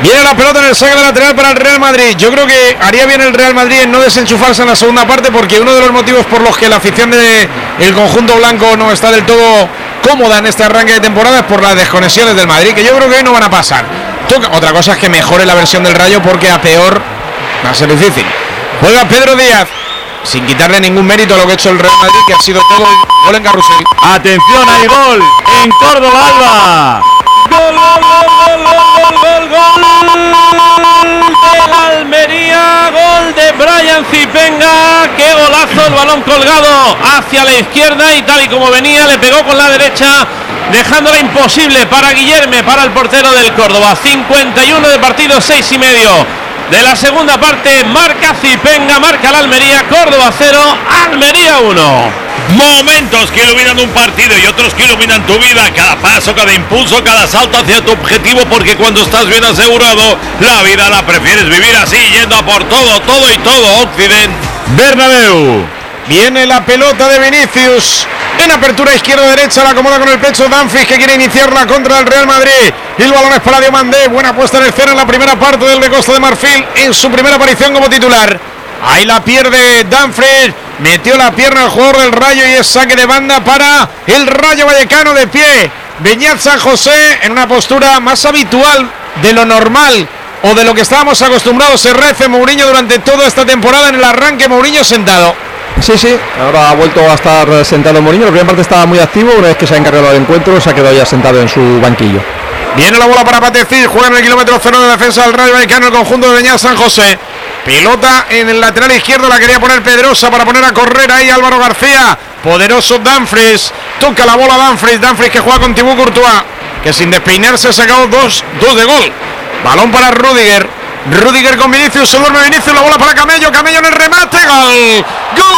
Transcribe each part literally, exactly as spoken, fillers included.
Viene la pelota en el saque lateral para el Real Madrid. Yo creo que haría bien el Real Madrid en no desenchufarse en la segunda parte, porque uno de los motivos por los que la afición del conjunto blanco no está del todo cómoda en este arranque de temporada es por las desconexiones del Madrid, que yo creo que hoy no van a pasar. Otra cosa es que mejore la versión del Rayo, porque a peor va a ser difícil. Juega Pedro Díaz, sin quitarle ningún mérito a lo que ha hecho el Real Madrid, que ha sido todo gol en carrusel. Atención, hay gol en Córdoba, Alba. Gol, gol, gol, gol, gol, gol, gol del Almería, gol de Brian Zipenga. Qué golazo, el balón colgado hacia la izquierda y tal y como venía le pegó con la derecha, dejándola imposible para Guillerme, para el portero del Córdoba. cincuenta y uno de partido, seis y medio de la segunda parte. Marca Zipenga, marca la Almería. Córdoba cero, Almería uno. Momentos que iluminan un partido y otros que iluminan tu vida. Cada paso, cada impulso, cada salto hacia tu objetivo, porque cuando estás bien asegurado, la vida la prefieres vivir así, yendo a por todo, todo y todo. Occident Bernabéu. Viene la pelota de Vinicius. En apertura izquierda-derecha la acomoda con el pecho Dumfries, que quiere iniciarla contra el Real Madrid. Y el balón es para Diomandé. Buena puesta en el cero en la primera parte del de Costa de Marfil, en su primera aparición como titular. Ahí la pierde Dumfries. Metió la pierna al jugador del Rayo y es saque de banda para el Rayo Vallecano de pie. Beñat San José en una postura más habitual de lo normal o de lo que estábamos acostumbrados. Se rece Mourinho durante toda esta temporada. En el arranque Mourinho sentado. Sí, sí, ahora ha vuelto a estar sentado Mourinho. La primera parte estaba muy activo, una vez que se ha encargado del encuentro se ha quedado ya sentado en su banquillo. Viene la bola para Patecil, juega en el kilómetro cero de defensa del Rayo Vallecano, el conjunto de Beñat San José. Pelota en el lateral izquierdo, la quería poner Pedrosa para poner a correr ahí Álvaro García. Poderoso Dumfries, toca la bola Dumfries, Dumfries que juega con Thibaut Courtois, que sin despeinarse ha sacado dos, dos de gol. Balón para Rüdiger, Rüdiger con Vinicius, se duerme Vinicius, la bola para Camello, Camello en el remate, gol. ¡Gol!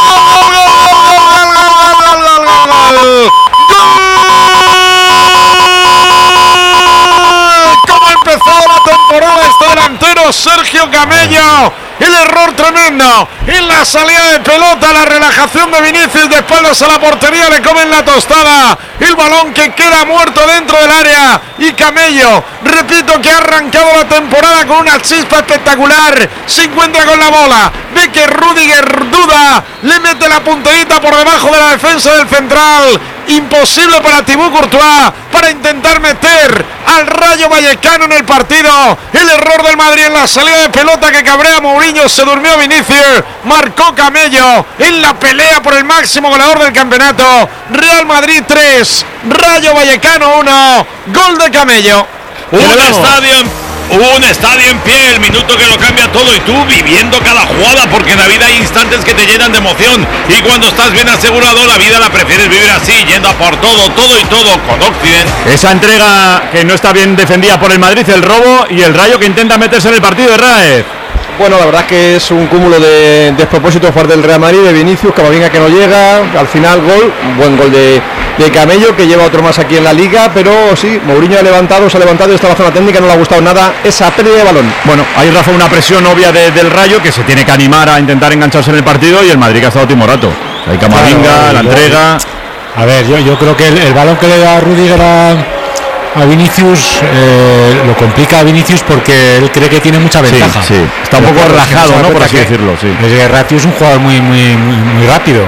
¡Gol! ¡Gol! ¡Gol! ¿Cómo ha empezado la temporada este delantero Sergio Camello? El error tremendo en la salida de pelota, la relajación de Vinicius de espaldas a la portería, le comen la tostada, el balón que queda muerto dentro del área y Camello, repito, que ha arrancado la temporada con una chispa espectacular, se encuentra con la bola, ve que Rüdiger duda, le mete la punterita por debajo de la defensa del central, imposible para Thibaut Courtois para intentar meter al Rayo Vallecano en el partido. El error del Madrid en la salida de pelota que cabrea Mourinho, se durmió Vinicius, marcó Camello en la pelea por el máximo goleador del campeonato. Real Madrid tres, Rayo Vallecano uno, gol de Camello. Un estadio Un estadio en pie, el minuto que lo cambia todo y tú viviendo cada jugada, porque en la vida hay instantes que te llenan de emoción y cuando estás bien asegurado la vida la prefieres vivir así, yendo a por todo, todo y todo con Occident. Esa entrega que no está bien defendida por el Madrid, el robo y el Rayo que intenta meterse en el partido de Raez. Bueno, la verdad es que es un cúmulo de despropósitos por parte del Real Madrid, de Vinicius, Camavinga que no llega, al final gol, un buen gol de, de Camello, que lleva otro más aquí en la Liga, pero sí, Mourinho ha levantado, se ha levantado y está en la zona técnica, no le ha gustado nada esa pérdida de balón. Bueno, ahí Rafa, una presión obvia de, del Rayo, que se tiene que animar a intentar engancharse en el partido, y el Madrid que ha estado timorato. Hay Camavinga, claro, la entrega... A ver, yo, yo creo que el, el balón que le da Rüdiger a... a Vinicius eh, lo complica a Vinicius porque él cree que tiene mucha ventaja. Sí, sí. Está un poco relajado, ¿no? Por así decirlo, sí. Ratio es un jugador muy, muy, muy, muy rápido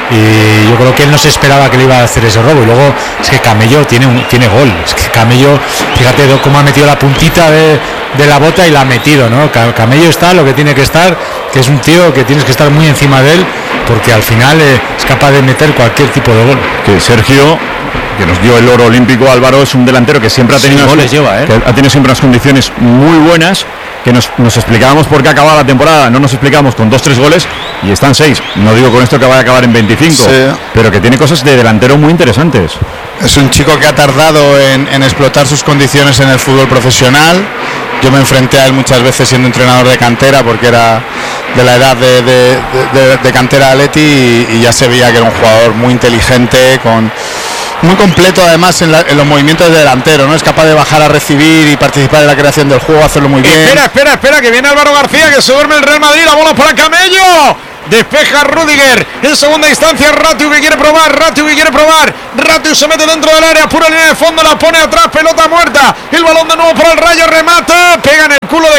y yo creo que él no se esperaba que le iba a hacer ese robo. Y luego es que Camello tiene un, tiene gol. Es que Camello, fíjate cómo ha metido la puntita de, de la bota y la ha metido, ¿no? Camello está lo que tiene que estar, que es un tío que tienes que estar muy encima de él porque al final eh, es capaz de meter cualquier tipo de gol. Que Sergio, que nos dio el oro olímpico, Álvaro, es un delantero que siempre ha tenido, sí, goles lleva, ¿eh? que ha tenido siempre unas condiciones muy buenas, que nos, nos explicábamos por qué acababa la temporada, no nos explicamos con dos, tres goles y están seis. No digo con esto que vaya a acabar en veinticinco, sí, pero que tiene cosas de delantero muy interesantes. Es un chico que ha tardado en, en explotar sus condiciones en el fútbol profesional. Yo me enfrenté a él muchas veces siendo entrenador de cantera, porque era de la edad de, de, de, de cantera Atleti, y, y ya se veía que era un jugador muy inteligente, con muy completo además en, la, en los movimientos de delantero, ¿no? Es capaz de bajar a recibir y participar en la creación del juego, hacerlo muy bien. Espera, espera, espera, que viene Álvaro García, que se duerme el Real Madrid, la bola para Camello. Despeja Rüdiger, en segunda instancia Ratiu que quiere probar, Ratiu que quiere probar, Ratiu se mete dentro del área, pura línea de fondo, la pone atrás, pelota muerta, el balón de nuevo para el Rayo, remate, pega en el culo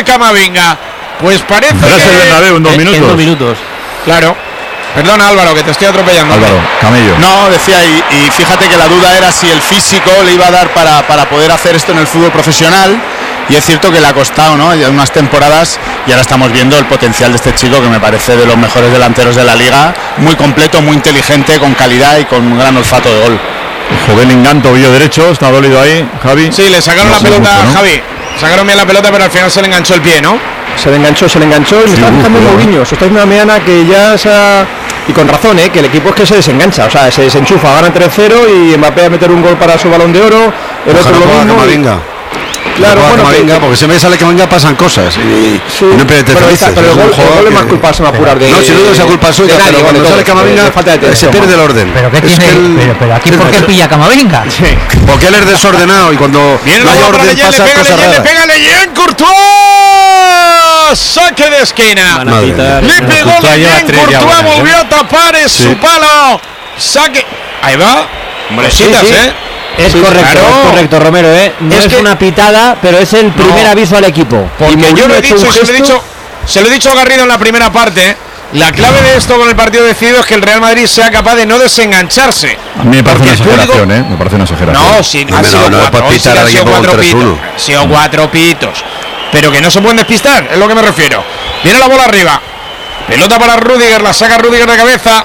Camavinga. Pues parece Verás que... el Bernabéu en dos minutos. En dos minutos. Claro. Perdona, Álvaro, que te estoy atropellando. Álvaro, Camello. No, decía, y, y fíjate que la duda era si el físico le iba a dar para, para poder hacer esto en el fútbol profesional, y es cierto que le ha costado, ¿no? Ya unas temporadas, y ahora estamos viendo el potencial de este chico, que me parece de los mejores delanteros de la liga, muy completo, muy inteligente, con calidad y con un gran olfato de gol. Joven enganto, billo derecho, está dolido ahí, Javi. Sí, le sacaron No la sé pelota, mucho, ¿no? Javi. Sacaron bien la pelota, pero al final se le enganchó el pie, ¿no? Se le enganchó, se le enganchó y me Sí, está uf, fijando cuidado. Mourinho. Se está haciendo una meana que ya se ha... Y con razón, ¿eh? Que el equipo es que se desengancha, o sea, se desenchufa, gana tres cero y Mbappé a meter un gol para su Balón de Oro. El otro Ojalá lo ponga mismo. Camavinga. Claro, bueno, Camavinga, que- porque si me sale Camavinga pasan cosas y, Sí, y no te pero, felices. está- pero el Es un gol, el jugador gol es que- más culpa, se me apurar de... No, si no es esa culpa suya, de nadie, pero de cuando todos, sale Camavinga de- de falta de eh, se atención, pierde el vamos. orden. Pero qué Es tiene, que él- pero, pero aquí es por qué verdad. pilla Camavinga. Porque él es desordenado y cuando Viene no la hay bola para orden Leyen, le pasan pega cosas Leyen, le raras. pega Leyen, Courtois. Saque de esquina. Van a Madre quitar. Le pegó Courtois lleva Leyen, tres ya Courtois buenas, ¿eh? volvió a tapar, es Sí. su palo. Saque. Ahí va. Hombrecitas, Sí, sí. ¿eh? Es Sí, correcto, claro. es correcto, Romero, ¿eh? No Es es, que- una pitada, pero es el primer No. aviso al equipo. Porque Y yo Mourinho lo ha he hecho dicho, un se lo he gesto- dicho, se lo he dicho a Garrido en la primera parte. La clave de esto con el partido decidido es que el Real Madrid sea capaz de no desengancharse. A mí me parece Porque una el público- exageración, ¿eh? Me parece una exageración. No, sí, No, han no, sido no, cuatro. puedes Hoy sí pitar que a han sido alguien por un cuatro tres pitos. uno. Han sido cuatro pitos. Pero que no se pueden despistar, es lo que me refiero. Viene la bola arriba. Pelota para Rüdiger, la saca Rüdiger de cabeza.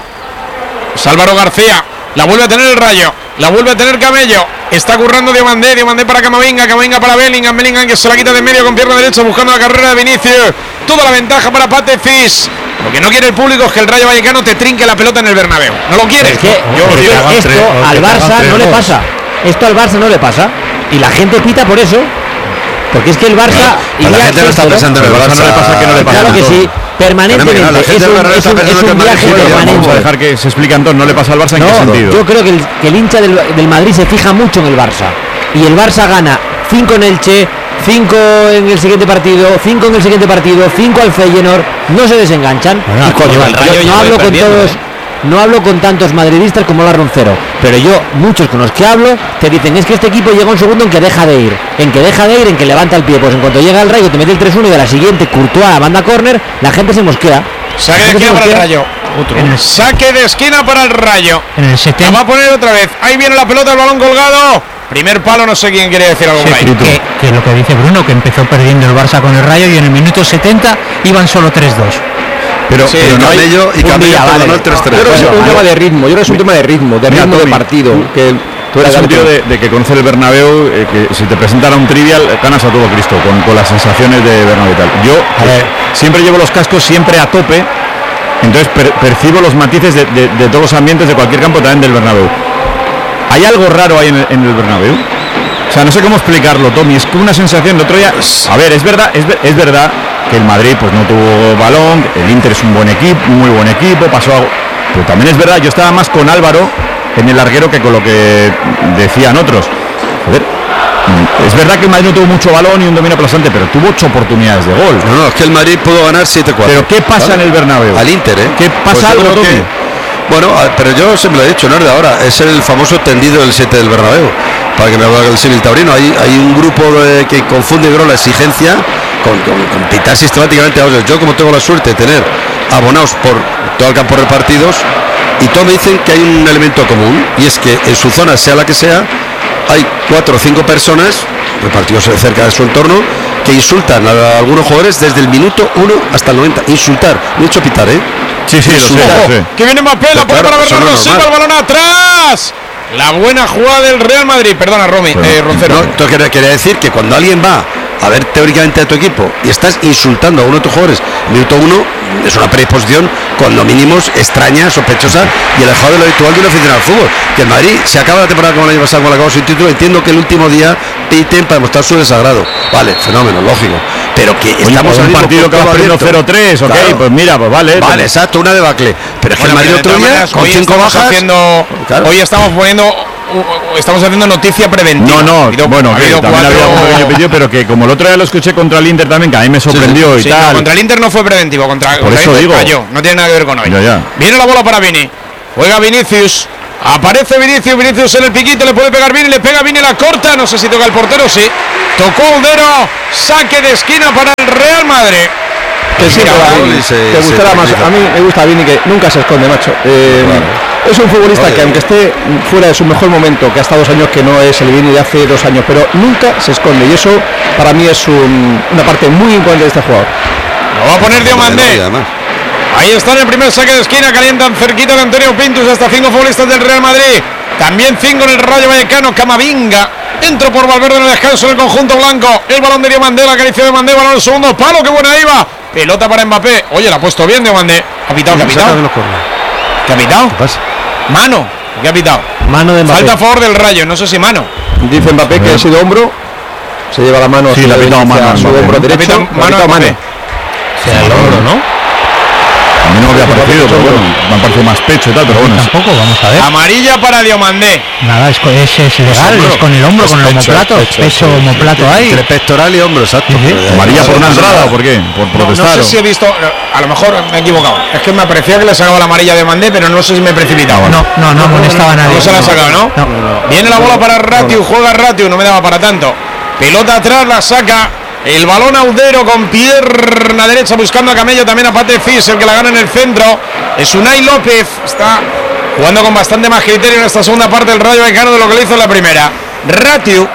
Es Álvaro García. La vuelve a tener el Rayo. La vuelve a tener Camello. Está currando Diomandé. Diomandé para Camavinga. Camavinga para Bellingham. Bellingham que se la quita de en medio con pierna derecha buscando la carrera de Vinicius. Toda la ventaja para Pate Cis. Lo que no quiere el público es que el Rayo Vallecano te trinque la pelota en el Bernabéu. No lo quiere. Es que, Yo es que digo, esto tres, o al que te hagan Barça tres no le goles. pasa. Esto al Barça no le pasa. Y la gente pita por eso. Porque es que el Barça... Pero la iría gente no está seis cero. pensando en el Pero Barça. no le pasa que no le pasa. Claro que sí, permanentemente. La gente Es del un, Bernabéu es está un- pensando es que un el Madrid viaje juega. Vamos a permanente. dejar que se explique Antón, no le pasa al Barça en qué No, sentido. yo creo que el, que el hincha del, del Madrid se fija mucho en el Barça. Y el Barça gana cinco en Elche, cinco en el siguiente partido, cinco en el siguiente partido, cinco al Feyenoord. No se desenganchan. Bueno, y con- lleva el yo Rayo, no lleva hablo con perdiendo, todos. ¿eh? No hablo con tantos madridistas como la Roncero, pero yo, muchos con los que hablo, te dicen, es que este equipo llega un segundo en que deja de ir, en que deja de ir, en que levanta el pie, pues en cuanto llega el Rayo te mete el tres uno y de la siguiente Courtois a la banda córner, la gente se mosquea. Saque de La gente esquina se para el mosquea. Rayo. En el, Saque de esquina para el Rayo. en el La setenta, va a poner otra vez. Ahí viene la pelota, el balón colgado. Primer palo, no sé quién quiere decir algo por ahí. que, que lo que dice Bruno, que empezó perdiendo el Barça con el Rayo y en el minuto setenta iban solo tres dos. Pero, Sí, pero no hay... Camello y un Camello día, perdonó vale. el tres Yo tres. creo que es un tema de ritmo, yo creo que es un tema de ritmo, de Mira, ritmo de Tommy, partido. Que Tú eres un tío de, de que conocer el Bernabéu, eh, que si te presentara un trivial, ganas a todo Cristo, con, con las sensaciones de Bernabéu y tal. Yo eh, siempre llevo los cascos siempre a tope, entonces per- percibo los matices de, de- de todos los ambientes de cualquier campo, también del Bernabéu. ¿Hay algo raro ahí en el, en el Bernabéu? O sea, no sé cómo explicarlo, Tommy, es como una sensación. El otro día, a ver, es verdad, es, ver- es verdad que el Madrid pues no tuvo balón, el Inter es un buen equipo, muy buen equipo, pasó algo, pero también es verdad, yo estaba más con Álvaro en el larguero que con lo que decían otros. Joder, es verdad que el Madrid no tuvo mucho balón y un dominio aplastante, pero tuvo ocho oportunidades de gol. No, no, es que el Madrid pudo ganar siete cuatro. Pero ¿qué pasa en el Bernabéu? Al Inter, ¿eh? ¿Qué Pues pasa yo algo, creo que- Tommy? Bueno, a- pero yo siempre lo he dicho, no es de ahora, es el famoso tendido del siete del Bernabéu. Para que me haga el símil taurino, hay, hay un grupo de- que confunde, creo, la exigencia con, con, con pitar sistemáticamente a otros. Yo, como tengo la suerte de tener abonados por todo el campo repartidos, y todos me dicen que hay un elemento común, y es que en su zona, sea la que sea, hay cuatro o cinco personas repartidos cerca de su entorno que insultan a algunos jugadores desde el minuto uno hasta el noventa. Insultar, no he dicho pitar, ¿eh? Sí, sí, lo sé, Insultar. lo sé. Que viene Mbappé, la pone Claro, para eso no Bernardo es Silva, el normal. balón atrás. La buena jugada del Real Madrid. Perdona, Romy, eh, Roncero. No, entonces quería, quería decir que cuando alguien va a ver teóricamente a tu equipo y estás insultando a uno de tus jugadores, minuto uno, es una predisposición cuando mínimo extraña, sospechosa y alejado de lo habitual de un aficionado al fútbol. Que el Madrid se acaba la temporada como el año pasado, como acabó sin título, entiendo que el último día piten para demostrar su desagrado. Vale, fenómeno, lógico. Pero que Oye, estamos pues ahora un mismo partido con que vas todo perdiendo abierto. cero tres, ok, Claro. pues mira, pues vale. Vale, pues- exacto, una debacle. Pero es que Bueno, el Madrid pero de otro todas día, maneras, con hoy cinco estamos bajas, haciendo, Claro. hoy estamos poniendo, uh, uh, estamos haciendo noticia preventiva. No, no, Ha habido- bueno, ha que habido también cuatro- había un pequeño pedido, pero que como el otro día lo escuché contra el Inter también, que a mí me sorprendió Sí, y no, tal. contra el Inter no fue preventivo, contra, Por contra eso el Inter digo. falló, no tiene nada que ver con hoy. Ya, ya. Viene la bola para Vini. Juega Vinicius. Aparece Vinicius, Vinicius en el piquito, le puede pegar Vini, le pega Vini, la corta, no sé si toca el portero, sí. tocó Aldero, saque de esquina para el Real Madrid. Que sí, te gustará más. A mí me gusta Vini, que nunca se esconde, macho. Eh, claro. Es un futbolista Oye. que aunque esté fuera de su mejor momento, que ha estado dos años que no es el Vini de hace dos años, pero nunca se esconde, y eso para mí es un, una parte muy importante de este jugador. Lo va a poner Diomandé. Ahí está en el primer saque de esquina, calientan cerquita de Antonio Pintus, hasta cinco futbolistas del Real Madrid. También cinco en el Rayo Vallecano. Camavinga entró por Valverde en el descanso en el conjunto blanco. El balón de Diomandé, la acaricia de Diomandé, balón en el segundo palo, qué buena iba. Pelota para Mbappé. Oye, la ha puesto bien Diomandé. ¿Ha pitado, ¿Qué ha pitado? ¿Qué ha pitado? ¿Qué pasa? Mano. ¿Qué ha pitado? Mano de Mbappé. Falta a favor del Rayo, no sé si mano. Dice Mbappé que ha sido hombro. Se lleva la mano. Sí, la ha pitado mano. A su hombro derecho. Mano a Mane. Sea el hombro, ¿no? A mí no me había parecido, pero bueno, me han parecido más pecho y tal, pero bueno. Tampoco, vamos a ver. Amarilla para Diomandé. Nada, es, es, es legal, es con el hombro, con el homoplato. Pecho, pecho homoplato hay. Entre pectoral y hombro, exacto. Sí, sí. ¿Amarilla por una entrada o por qué? ¿Por protestar? No, no sé si he visto, a lo mejor me he equivocado. Es que me parecía que le sacaba la amarilla de Diomandé, pero no sé si me precipitaba. No, no, no molestaba a nadie. No se la ha sacado, ¿no? No. Viene la bola para Ratiu, juega Ratiu, no me daba para tanto. Pelota atrás, la saca. El balón Audero con pierna derecha buscando a Camello, también a Pate Fis, el que la gana en el centro. Es Unai López, está jugando con bastante más criterio en esta segunda parte del Rayo Vallecano de lo que le hizo en la primera. Ratiu,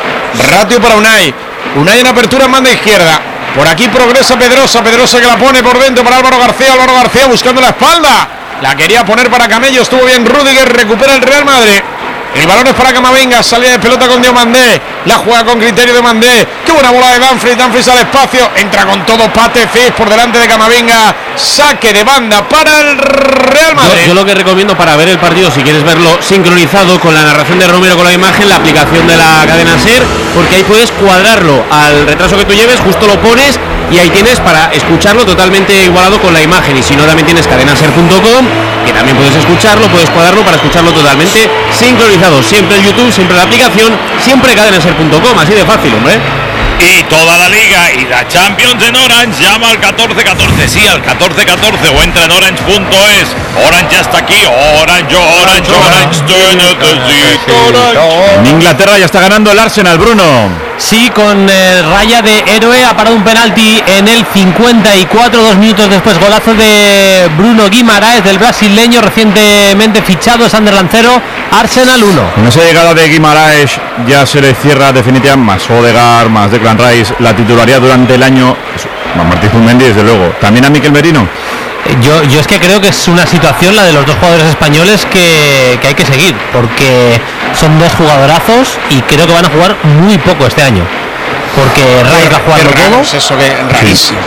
Ratiu para Unai. Unai en apertura en banda izquierda. Por aquí progresa Pedrosa, Pedrosa que la pone por dentro para Álvaro García, Álvaro García buscando la espalda. La quería poner para Camello, estuvo bien Rüdiger, recupera el Real Madrid. El balón es para Camavinga, salida de pelota con Diomandé, la juega con criterio de Diomandé, qué buena bola de Dumfries, Dumfries al espacio, entra con todo Pate Fis por delante de Camavinga, saque de banda para el Real Madrid. Yo, yo lo que recomiendo para ver el partido, si quieres verlo sincronizado con la narración de Romero con la imagen, la aplicación de la cadena SER, porque ahí puedes cuadrarlo al retraso que tú lleves, justo lo pones y ahí tienes para escucharlo totalmente igualado con la imagen, y si no también tienes cadenaser punto com, que también puedes escucharlo, puedes cuadrarlo para escucharlo totalmente sincronizado. Siempre el YouTube, siempre la aplicación, siempre cadenaser punto com, así de fácil, hombre. Y toda la liga y la Champions en Orange, llama al catorce catorce, sí, al catorce catorce, o entra en orange punto es. Orange ya está aquí, Orange, Orange, Orange, te necesito, Orange. En Inglaterra ya está ganando el Arsenal, Bruno. Sí, con eh, raya de héroe, ha parado un penalti en el cincuenta y cuatro, dos minutos después, golazo de Bruno Guimaraes, del brasileño recientemente fichado, Sunderland cero, Arsenal uno. Con esa llegada de Guimaraes ya se le cierra definitivamente, más Odegaard, más Declan Rice, la titularidad durante el año, más Martín Zubimendi desde luego, también a Mikel Merino. Yo, yo es que creo que es una situación, la de los dos jugadores españoles, que, que hay que seguir, porque son dos jugadorazos y creo que van a jugar muy poco este año, porque Rice va a jugar todo. Es eso que rarísimo.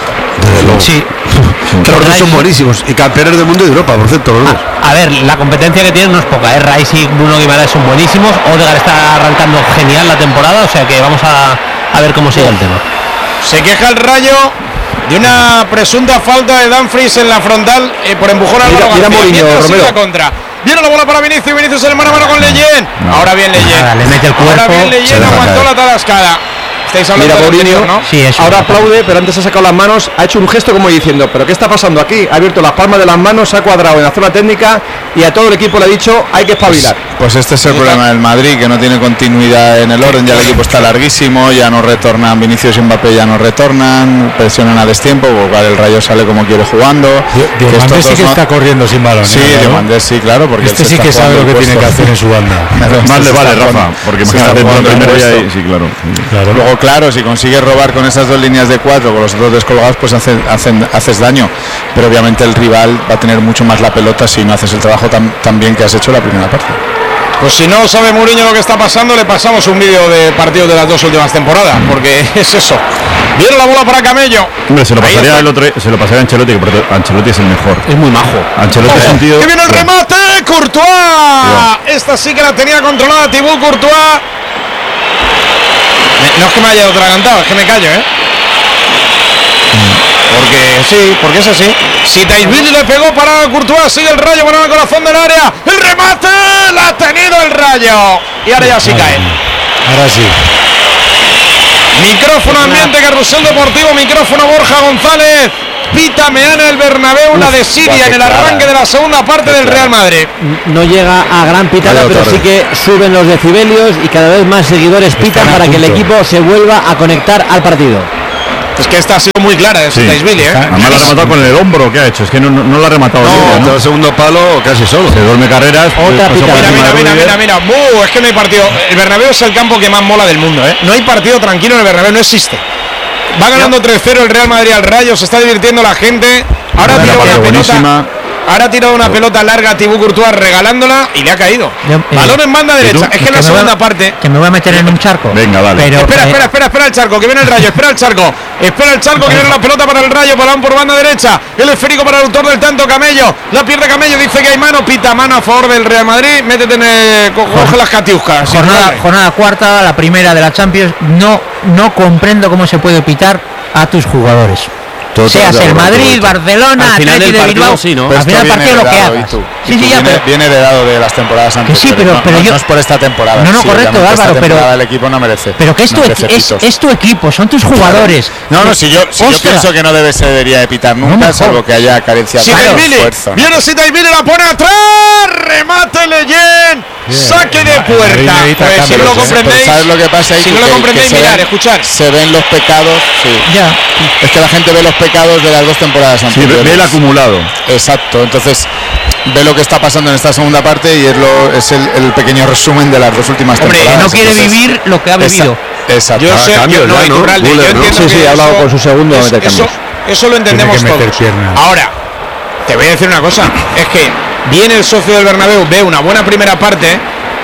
Sí, que los dos son buenísimos y campeones del mundo y de Europa, por cierto. A, a ver, la competencia que tienen no es poca, ¿eh? Rice y Bruno Guimaraes son buenísimos, Odegaard está arrancando genial la temporada, o sea que vamos a, a ver cómo sigue el tema. Se queja el Rayo de una presunta falta de Dumfries en la frontal eh, por empujón a Álvaro García. Mourinho, Romero. La contra. Viene la bola para Vinicius, Vinicius en el mano a mano con Leyen. No. Ahora bien Leyen. Nada, le mete el cuerpo. Ahora bien Leyen, aguantó la tarascada. Estáis hablando Mira, Mourinho, anterior, ¿no? Sí, ahora aplaude, pero antes ha sacado las manos, ha hecho un gesto como diciendo, pero ¿qué está pasando aquí? Ha abierto las palmas de las manos, ha cuadrado en la zona técnica y a todo el equipo le ha dicho, hay que espabilar. Pues, pues este es el problema del Madrid, que no tiene continuidad en el orden, ya el equipo está larguísimo, ya no retornan, Vinicius y Mbappé ya no retornan, presionan a destiempo, por lo cual el Rayo sale como quiere jugando. Diomandé sí que no... está corriendo sin balón. Sí, ¿eh? Diomandé sí, claro, porque este sí que sabe lo que tiene que hacer en su banda. Más le vale, Rafa, porque imagínate en el primer día ahí, sí, claro. claro. Luego, claro, si consigue robar con esas dos líneas de cuatro, con los dos descolgados, pues hace, hacen, haces daño, pero obviamente el rival va a tener mucho más la pelota si no haces el trabajo tan, tan bien que has hecho la primera parte. Pues si no sabe Mourinho lo que está pasando, le pasamos un vídeo de partidos de las dos últimas temporadas, porque es eso. Viene la bola para Camello. Hombre, se lo pasaría el otro, se lo pasaría a Ancelotti, porque Ancelotti es el mejor. Es muy majo. Ancelotti es sentido. ¡Que viene el remate! ¡Courtois! Yo. Esta sí que la tenía controlada Thibaut Courtois. No es que me haya atragantado, es que me callo, ¿eh? Porque sí, porque es así. Si Taisvili le pegó para Courtois, sigue el Rayo, bueno, en el corazón del área. ¡El remate! ¡La ha tenido el Rayo! Y ahora ya sí cae. Ahora sí. Micrófono ambiente, carrusel deportivo, micrófono Borja González. pita Meana el Bernabéu, la de Siria en el arranque de la segunda parte del Real Madrid. No llega a gran pitada, pero sí que suben los decibelios y cada vez más seguidores pitan para que el equipo se vuelva a conectar al partido. Es que esta ha sido muy clara de Sí. Billy, ¿eh? Además la ha rematado con el hombro que ha hecho. Es que no, no, no la ha rematado. No, bien, ¿no? el segundo palo casi solo. Se duerme carreras. Otra pasó pitada. por Mira, encima mira, de mira, Rudiger. mira, mira. Buh, es que no hay partido. El Bernabéu es el campo que más mola del mundo, ¿eh? No hay partido tranquilo en el Bernabéu, no existe. Va ganando tres cero el Real Madrid al Rayo, se está divirtiendo la gente. Ahora Una tira una parte pelota. buenísima. Ahora ha tirado una pelota larga a Thibaut Courtois regalándola y le ha caído. Yo, eh, Balón en banda derecha. Es que en la me voy a- segunda parte. Que me voy a meter en un charco. Venga, dale. Pero, Espera, eh, espera, espera, espera el charco, que viene el Rayo, espera el charco, espera el charco, que viene la pelota para el Rayo, balón por banda derecha, el esférico para el autor del tanto, Camello, la pierde Camello, dice que hay mano, pita mano a favor del Real Madrid, métete en el, co- coge las catiuscas. jornada, jornada cuarta, la primera de la Champions. No, no comprendo cómo se puede pitar a tus jugadores. Total, Seas de el acuerdo, Madrid, correcto. Barcelona, Al final Atleti del de partido, Bilbao. sí, ¿no? Pero Al final del esto partido lo viene que heredado, hagas. y tú- Sí, y sí, tú ya, viene, pero- viene heredado de las temporadas anteriores. pero- no, pero no, yo- no es por esta temporada. No, no, sí, correcto, obviamente Álvaro, esta pero- temporada el equipo no merece. Pero que esto no es, merece es, pitos. es tu equipo, son tus jugadores. No, no, si yo, si yo Ostras. pienso que no debe se debería de pitar nunca, mejor. salvo que haya carencia de Sidaibili, esfuerzo. viene Sidaibili, la pone atrás, remate Leyen, saque de puerta. Madrid Pues, si no Pero lo se- comprendéis, pero ¿sabes lo que pasa ahí? si Que- no lo que- comprendéis, que se mirar, ven- escuchar. Se ven los pecados, sí. Ya. Es que la gente ve los pecados de las dos temporadas Sí, ve, anteriores. ve el acumulado. Exacto, entonces ve lo que está pasando en esta segunda parte y es lo es el, el pequeño resumen de las dos últimas Hombre, temporadas. no quiere Entonces, vivir lo que ha vivido. esa- Exacto. Yo sé, cambios yo, no, ya, ¿no? Iturralde, yo Müller, ¿no? entiendo Sí, sí, que ha hablado eso- con su segundo a eso, meter eso, cambios. eso lo entendemos Tiene que meter todos. piernas. Ahora, te voy a decir una cosa, es que viene el socio del Bernabéu, ve una buena primera parte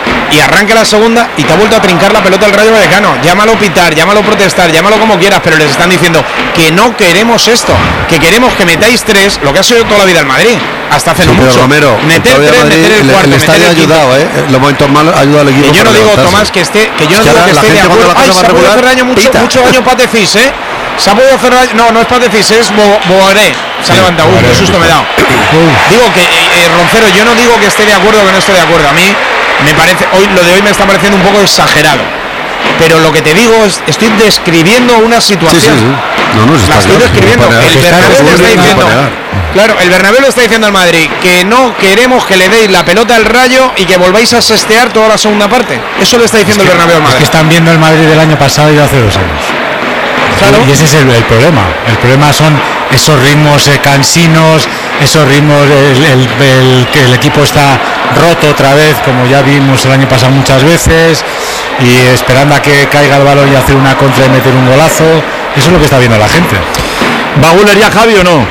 y arranca la segunda y te ha vuelto a trincar la pelota al Rayo Vallecano. Llámalo pitar, llámalo protestar, llámalo como quieras, pero les están diciendo que no queremos esto, que queremos que metáis tres, lo que ha sido toda la vida el Madrid, hasta hace Sí, no pero mucho. Romero, meter todavía tres, Madrid, meter el el, cuarto, el meter estadio ha el quinto. ayudado, ¿eh? Los momentos malos ha ayudado al equipo. Que yo no para digo, levantarse. Tomás, que esté, que yo no Es que digo ahora que la esté de gente cuando acuerdo. la Ay, cosa se va ha podido regular, hacer daño mucho, pita. mucho daño Patefis, ¿eh? Se ha podido hacer daño. No, no es Patefis, es Bo- Boaré. Se ha levantado, uy, qué susto me he dado. Digo que, eh, eh, Roncero, yo no digo que esté de acuerdo o que no esté de acuerdo. A mí me parece, hoy lo de hoy me está pareciendo un poco exagerado. Pero lo que te digo es, estoy describiendo una Sí, sí, situación. sí. No, no, se La está estoy claro, describiendo. no puede El negar. Bernabéu le está No puede diciendo. negar. Claro, el Bernabéu le está diciendo al Madrid que no queremos que le deis la pelota al Rayo y que volváis a sestear toda la segunda parte. Eso le está diciendo el Bernabéu al Es que Madrid. están viendo el Madrid del año pasado y de hace dos años. Claro. Y ese es el, el problema. El problema son esos ritmos eh, cansinos, esos ritmos, el, el- el- que el equipo está roto otra vez, como ya vimos el año pasado muchas veces, y esperando a que caiga el balón y hacer una contra y meter un golazo. Eso es lo que está viendo la gente. ¿Va Guller ya, Javi, o no?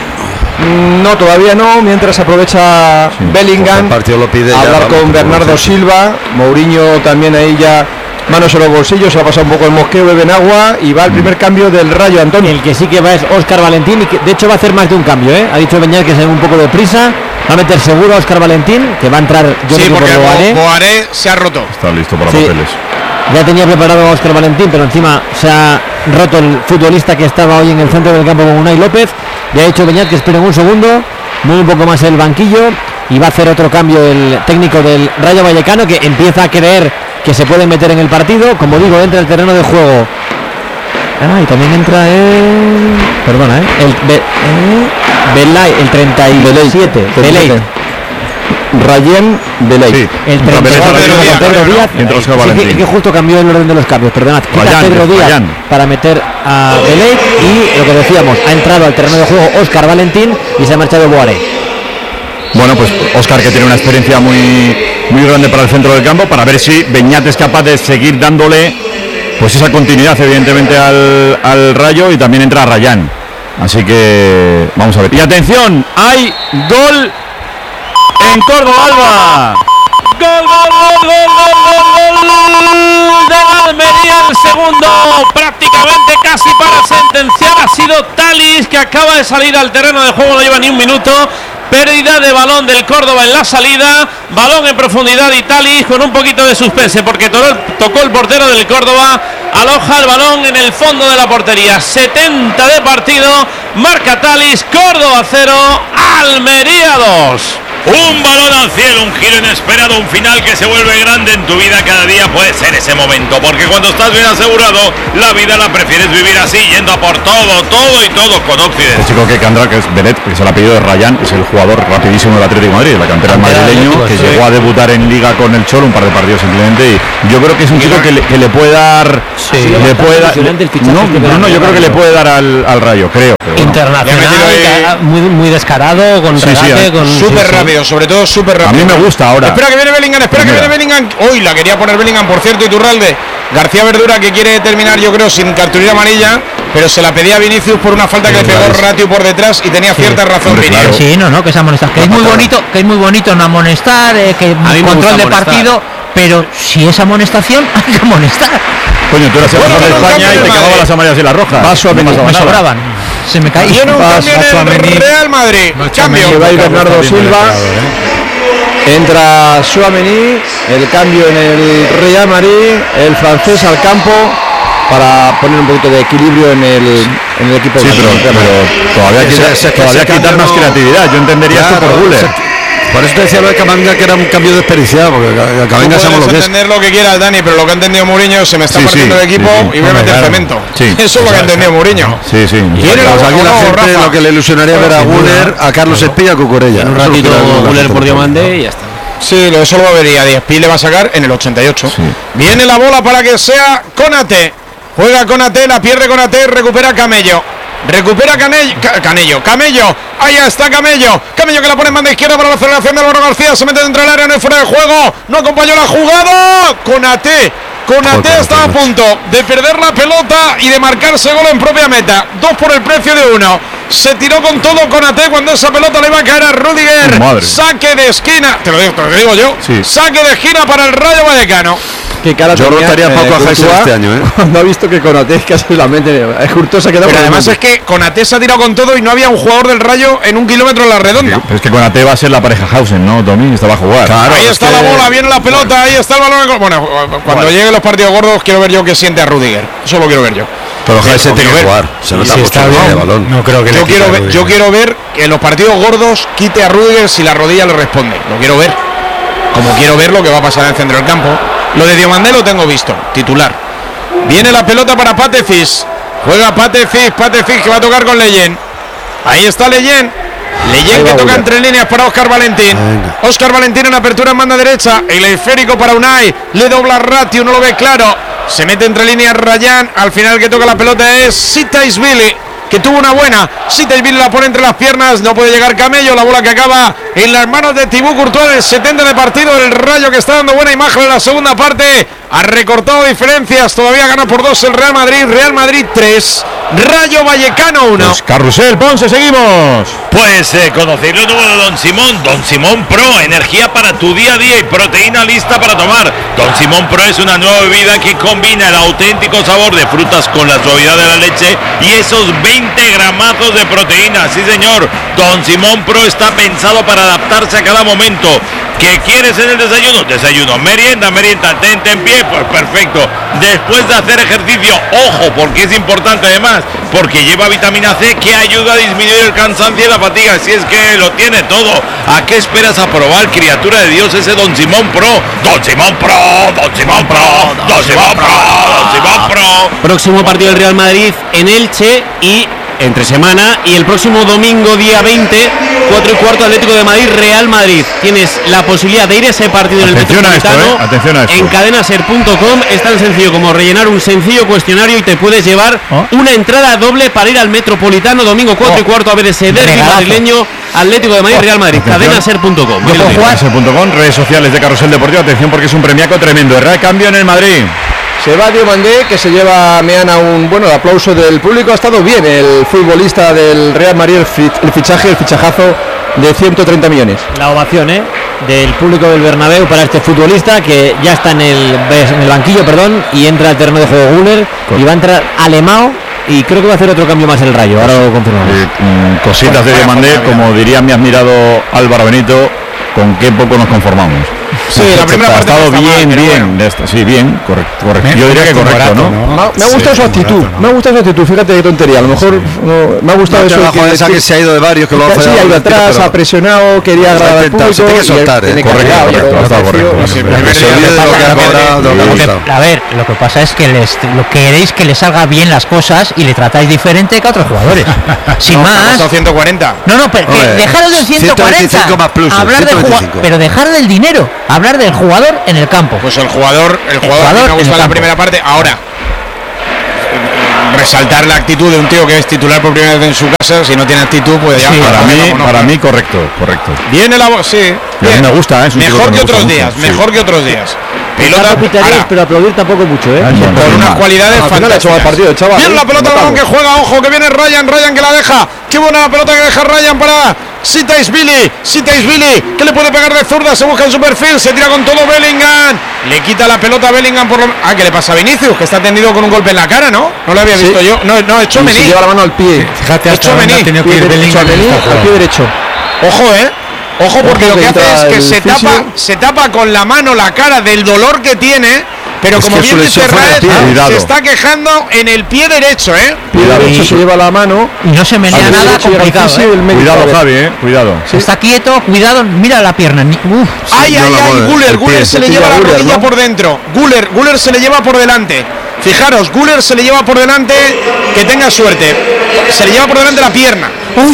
No, todavía no, mientras aprovecha Pues Bellingham el partido lo pide a ya, hablar vamos, con pero Bernardo bueno, sí. Silva. Mourinho también ahí ya manos en los bolsillos, se ha pasado un poco el mosqueo, beben agua y va el primer cambio del Rayo, Antonio. El que sí que va es Óscar Valentín y que de hecho va a hacer más de un cambio, ¿eh? Ha dicho Beñat que se ve un poco de prisa, va a meter seguro a Óscar Valentín, que va a entrar yo Sí, creo que porque por Boaré. Bo- Boaré se ha roto. Está listo para Sí. papeles. Ya tenía preparado a Óscar Valentín, pero encima se ha roto el futbolista que estaba hoy en el centro del campo con Unai López. Le ha dicho Beñat que esperen un segundo, mueve un poco más el banquillo y va a hacer otro cambio el técnico del Rayo Vallecano, que empieza a creer que se puede meter en el partido. Como digo, entra el terreno de juego. Ah, y también entra el... Perdona, ¿eh? El Be- eh, Belay, el treinta y siete. Belay. Rayén Belay. Sí. El Entra treinta y cuatro, Belén, Pedro entra Pedro Belén, Díaz. y entra Óscar Sí, que- Valentín. que justo cambió el orden de los cambios, perdonad. Quita Rayán, Pedro es Díaz Rayán. para meter a Belay y lo que decíamos, ha entrado al terreno de juego Óscar Valentín y se ha marchado Boaré. Bueno, pues Óscar, que tiene una experiencia muy, muy grande para el centro del campo, para ver si Beñat es capaz de seguir dándole pues esa continuidad, evidentemente, al, al Rayo, y también entra Rayán. Así que vamos a ver. Y atención, hay gol en Córdoba, Alba. Gol, gol, gol, gol, gol, gol, gol de Almería, el segundo prácticamente casi para sentenciar ha sido Talis, que acaba de salir al terreno de juego, no lleva ni un minuto. Pérdida de balón del Córdoba en la salida, balón en profundidad y Talis con un poquito de suspense porque to- tocó el portero del Córdoba, aloja el balón en el fondo de la portería. setenta de partido, marca Talis, Córdoba cero, Almería dos. Un balón al cielo, un giro inesperado, un final que se vuelve grande en tu vida. Cada día puede ser ese momento, porque cuando estás bien asegurado, la vida la prefieres vivir así, yendo a por todo, todo y todo con Occident. El chico que candrá, que es Belet, que es el apellido de Rayán, es el jugador rapidísimo del Atlético de Madrid, de la cantera del madrileño, que sí. llegó a debutar en Liga con el Cholo un par de partidos simplemente, y yo creo que es un chico que le, que le puede dar, sí, le puede dar, no, no, no, yo creo que le puede dar al, al Rayo, creo. Internacional, muy, muy descarado, con sí, regate, sí, con súper sí, rápido, sí. sobre todo súper rápido. A mí me gusta ahora. Espera que viene Bellingham, espera Mira. que viene Bellingham. Uy, la quería poner Bellingham, por cierto, Iturralde. García Verdura, que quiere terminar, yo creo, sin cartulina amarilla, pero se la pedía a Vinicius por una falta sí, que le pegó claro. Ratio por detrás y tenía sí. cierta razón. Hombre, claro. Sí, no, no, que es amonestar, que es muy bonito, que es muy bonito no amonestar, eh, que control de partido, pero si es amonestación, hay que amonestar. Coño, tú eras el mejor de España y te cagaban las amarillas y las rojas. Paso a no me sobraban. Se me caía. Viene un cambio en el Real Madrid. No, cambio. Se va a ir Bernardo Silva. Entra Tchouaméni. El cambio en el Real Madrid. El francés al campo para poner un poquito de equilibrio en el, en el equipo. Sí, pero, pero todavía hay que todavía quitar más creatividad. Yo entendería claro, esto por Guller. Por eso te decía lo de Camavinga, que era un cambio desperdiciado, porque Camavinga sabemos lo que es. Entender lo que quieras, Dani, pero lo que ha entendido Mourinho, se me está sí, partiendo sí, el equipo sí, sí. y voy a meter claro. cemento. Sí. Eso es lo que ha entendido Mourinho. Sí, sí. Quiere pues aquí la gente Rafa. Lo que le ilusionaría ver a Guller, a Carlos Espí, a Cucurella. En un ratito Guller por Diomande y ya está. Sí, eso lo vería. Diez-Pi le va a sacar en el ochenta y ocho. Sí. Viene la bola para que sea Konaté. Juega Konaté, la pierde Konaté, recupera Camello. Recupera Canello, Canello, Camello, ahí está Camello, Camello que la pone en banda izquierda para la aceleración de Álvaro García, se mete dentro del área, no hay fuera de juego, no acompañó la jugada, Konaté, Konaté está a punto de perder la pelota y de marcarse gol en propia meta, dos por el precio de uno, se tiró con todo Konaté cuando esa pelota le iba a caer a Rudiger, Madre. saque de esquina, te lo digo, te lo digo yo, sí. saque de esquina para el Rayo Vallecano. Que cara yo rotaría poco a Jesús este año, ¿eh? Cuando ha visto que Konaté casi la mente Courtois se quedó. Pero además es que Konaté se ha tirado con todo y no había un jugador del Rayo en un kilómetro en la redonda. Sí, pero es que Konaté va a ser la pareja Hausen, ¿no? Domín estaba a jugar. Claro, ahí está que... la bola, viene la pelota, bueno. ahí está el balón. Bueno, cuando bueno. lleguen los partidos gordos quiero ver yo que siente a Rudiger. Eso lo quiero ver yo. Pero Hausen tiene que jugar. Se nota si mucho el balón. No creo que yo quiero ver, yo quiero ver que en los partidos gordos quite a Rudiger si la rodilla le responde. Lo quiero ver. Como quiero ver lo que va a pasar en el centro del campo. Lo de Diomandé lo tengo visto, titular. Viene la pelota para Patefis. Juega Patefis, Patefis que va a tocar con Leyen. Ahí está Leyen. Leyen que toca entre líneas para Óscar Valentín. Venga. Óscar Valentín en apertura en banda derecha. El esférico para Unai. Le dobla Ratio, no lo ve claro. Se mete entre líneas Rayán. Al final que toca la pelota es Sitaisvili, que tuvo una buena. Sitaisvili la pone entre las piernas. No puede llegar Camello. La bola que acaba en las manos de Thibaut Courtois. El setenta de partido. El Rayo que está dando buena imagen en la segunda parte. Ha recortado diferencias. Todavía gana por dos el Real Madrid. Real Madrid tres. Rayo Vallecano uno. Pues Carrusel, Ponce, seguimos. Pues eh, conocer lo nuevo de Don Simón. Don Simón Pro, energía para tu día a día y proteína lista para tomar. Don Simón Pro es una nueva bebida que combina el auténtico sabor de frutas con la suavidad de la leche y esos veinte gramazos de proteína. Sí, señor. Don Simón Pro está pensado para adaptarse a cada momento. ¿Qué quieres en el desayuno? Desayuno, merienda, merienda, tente en pie, pues perfecto. Después de hacer ejercicio, ojo, porque es importante además, porque lleva vitamina C que ayuda a disminuir el cansancio y la fatiga, si es que lo tiene todo. ¿A qué esperas a probar, criatura de Dios, ese Don Simón Pro? Don Simón Pro, Don Simón Pro, Don Simón Pro, Don Simón Pro. Próximo partido del Real Madrid en Elche y entre semana, y el próximo domingo día veinte, cuatro y cuarto, Atlético de Madrid, Real Madrid. Tienes la posibilidad de ir a ese partido en el Metropolitano, ¿eh? en cadenaser punto com. Es tan sencillo como rellenar un sencillo cuestionario y te puedes llevar ¿Oh? una entrada doble para ir al Metropolitano domingo cuatro oh. y cuarto a ver ese derbi madrileño, Atlético de Madrid, oh. Real Madrid. cadenaser punto com. cadenaser punto com, redes sociales de Carrusel Deportivo. Atención porque es un premiaco tremendo. El cambio en el Madrid. Se va Diomandé, que se lleva Meana un bueno el aplauso del público. Ha estado bien el futbolista del Real Madrid, el fichaje, el fichajazo de ciento treinta millones. La ovación ¿eh? del público del Bernabéu para este futbolista que ya está en el, en el banquillo, perdón, y entra al terreno de juego Guller y va a entrar Alemão. Y creo que va a hacer otro cambio más el Rayo, ahora lo confirmamos. Eh, mm, cositas de Diomandé, como diría mi admirado Álvaro Benito, con qué poco nos conformamos. Sí, la primera parte ha estado no está bien, mal, bien. bueno. De esta, sí, bien, correcto. correcto. Me- Yo diría que me- correcto, Morato, ¿no? ¿no? Me ha, me ha gustado Sí, su actitud, Morato, ¿no? me ha gustado su actitud, fíjate qué tontería, a lo mejor no, me ha gustado No, eso la de jugada esa que se ha ido de varios, que lo ha sí, fallado ha ido un ratito, atrás, pero- ha presionado, quería agradar al intentado, público se tiene que y él soltar, tiene eh. que Correcto, agradar, correcto, pero ha estado me correcto. pareció- Sí, Que se olvide de lo que ha cobrado, de lo que ha Lo que- costado. a ver, lo que pasa es que les, lo que queréis que le salga bien las cosas y le tratáis diferente que a otros jugadores. Sin No, ha más. costado ciento cuarenta. No, no, pero que Hombre, dejaros del ciento cuarenta. ciento veinticinco más plus, hablar del ciento jugador, veinticinco. pero dejar del dinero, hablar del jugador en el campo. Pues el jugador, el jugador, jugador a mí me en gusta el la campo. primera parte. Ahora, resaltar la actitud de un tío que es titular por primera vez en su casa, si no tiene actitud, pues ya. Sí, Para ahora mí, vámonos. para mí correcto, correcto. Viene la voz, sí. Y a mí bien. me gusta, ¿eh? Es un chico Mejor que que me gusta otros mucho, días, sí. mejor que otros días. Pelota Pelota pitarías, ahora, pero aplaudir tampoco mucho, ¿eh? Bueno, con unas no. cualidades Al final ha hecho mal fantásticas. partido, chaval, Bien ¿eh? la pelota, balón que juega, ojo, que viene Ryan, Ryan que la deja. Qué buena la pelota que deja Ryan para Sitaisvili, Sitaisvili, que le puede pegar de zurda, se busca en su perfil, se tira con todo Bellingham. Le quita la pelota a Bellingham por lo... Ah, ¿qué le pasa a Vinicius? Que está tendido con un golpe en la cara, ¿no? No lo había Sí. visto yo. No, no, es Y Tchouaméni. se lleva la mano al pie. Fíjate hasta Tchouaméni, dónde ha tenido que pie ir derecho, Bellingham en Tchouaméni, esta al jugada. pie derecho. Ojo, ¿eh? Ojo, porque Ojo lo que que hace entra es que el se fisio. tapa, se tapa con la mano la cara del dolor que tiene, pero Es como que bien su dice lesión fue en el Raed, pie. se se está está quejando en el pie derecho, ¿eh? Pie derecho se lleva la mano. Y no se menea al nada derecho llega el complicado. fisio y ¿eh? el médico, a Cuidado, ver. Javi, eh. Cuidado. Está quieto, cuidado, mira la pierna. ni- Uf. Ay, no ay, la ay, mueve, Guller, el Guller pie. se le Se lleva tira la Güler, rodilla ¿no? por dentro. Guller, Guller se le lleva por delante. Fijaros, Guller se le lleva por delante, que tenga suerte. Se le lleva por delante la pierna.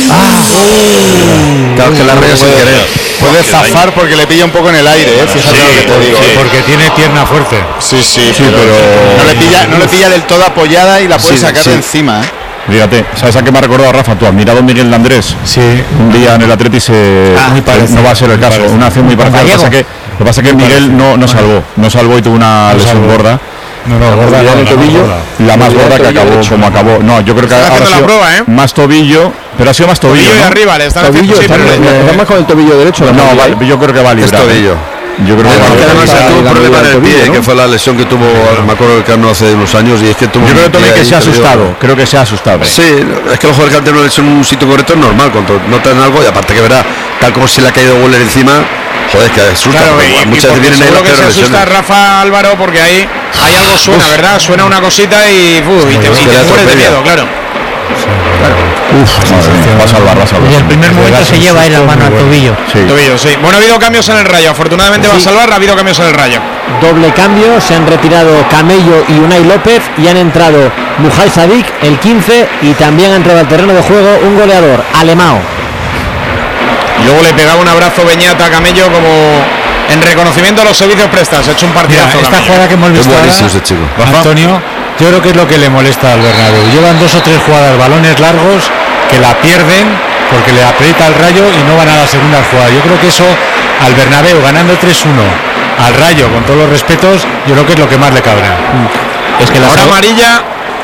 Claro que la raya sin querer. Puede zafar porque le pilla un poco en el aire, ¿eh? Fíjate lo que te digo. Sí, porque tiene pierna fuerte. Sí, sí, pero, no le pilla, no le pilla del todo apoyada y la puede Sí, sacar sí. de encima, ¿eh? Fíjate, ¿sabes a qué me ha recordado Rafa? Tú has mirado a Miguel de Andrés. Sí. Un día en el Atleti se Ah, muy parecido, no va a ser el muy caso, parecido. una acción muy parecida. Lo que pasa que lo que pasa que Miguel no, no salvó, no salvó y tuvo una No lesión salvó. gorda. No, no, gorda, movilidad no, en el no, tobillo. gorda. La más Movilidad gorda que tobillo acabó derecho. como acabó. No, yo creo que Están ahora haciendo ha la sido prueba, ¿eh? más tobillo, pero ha sido más tobillo. Tobillo y ¿no? arriba, le están Tobillo, haciendo sí, está- pero le- le dan más con el tobillo derecho. la No, movilidad. va- yo creo que va a Es librar. ¿eh? tobillo. Yo creo que va a Porque librar. además la- tuvo un la problema en el tobillo, pie, ¿no? que fue la lesión que tuvo, me acuerdo el Cano hace unos años, y es que tuvo Yo un creo pie también que ahí se ha perdido. asustado. Creo que se ha asustado. Sí, es que a lo mejor que ante una lesión en un sitio correcto es normal, cuando notan algo, y aparte que verá, tal como se le ha caído Guller encima, joder, que asusta. Claro, porque y- y muchas veces porque vienen ahí las seguro que se peores asusta lesiones. Rafa Álvaro porque ahí hay algo suena, ¿verdad? Suena una cosita y, uf, y te, y te que le mueres de atropella. miedo, claro. Uf, madre mía, va a salvar, va a salvar. Y el primer momento se lleva ahí la mano al tobillo. Sí. Tobillo, sí. Bueno, ha habido cambios en el Rayo. Afortunadamente va a salvar, ha habido cambios en el Rayo. Doble cambio, se han retirado Camello y Unai López y han entrado Mujai Sadik, el quince, y también ha entrado al terreno de juego un goleador, Alemão. Y luego le pegaba un abrazo Beñata a Camello como en reconocimiento a los servicios prestados. Ha hecho un Mira, partidazo. esta Camello. jugada que hemos Es visto ahora, buenísimo ese chico. Antonio, yo creo que es lo que le molesta al Bernabéu. Llevan dos o tres jugadas, balones largos, que la pierden porque le aprieta el Rayo y no van a la segunda jugada. Yo creo que eso al Bernabéu, ganando tres uno, al Rayo, con todos los respetos, yo creo que es lo que más le cabrea. Es que la Ahora sal- amarilla.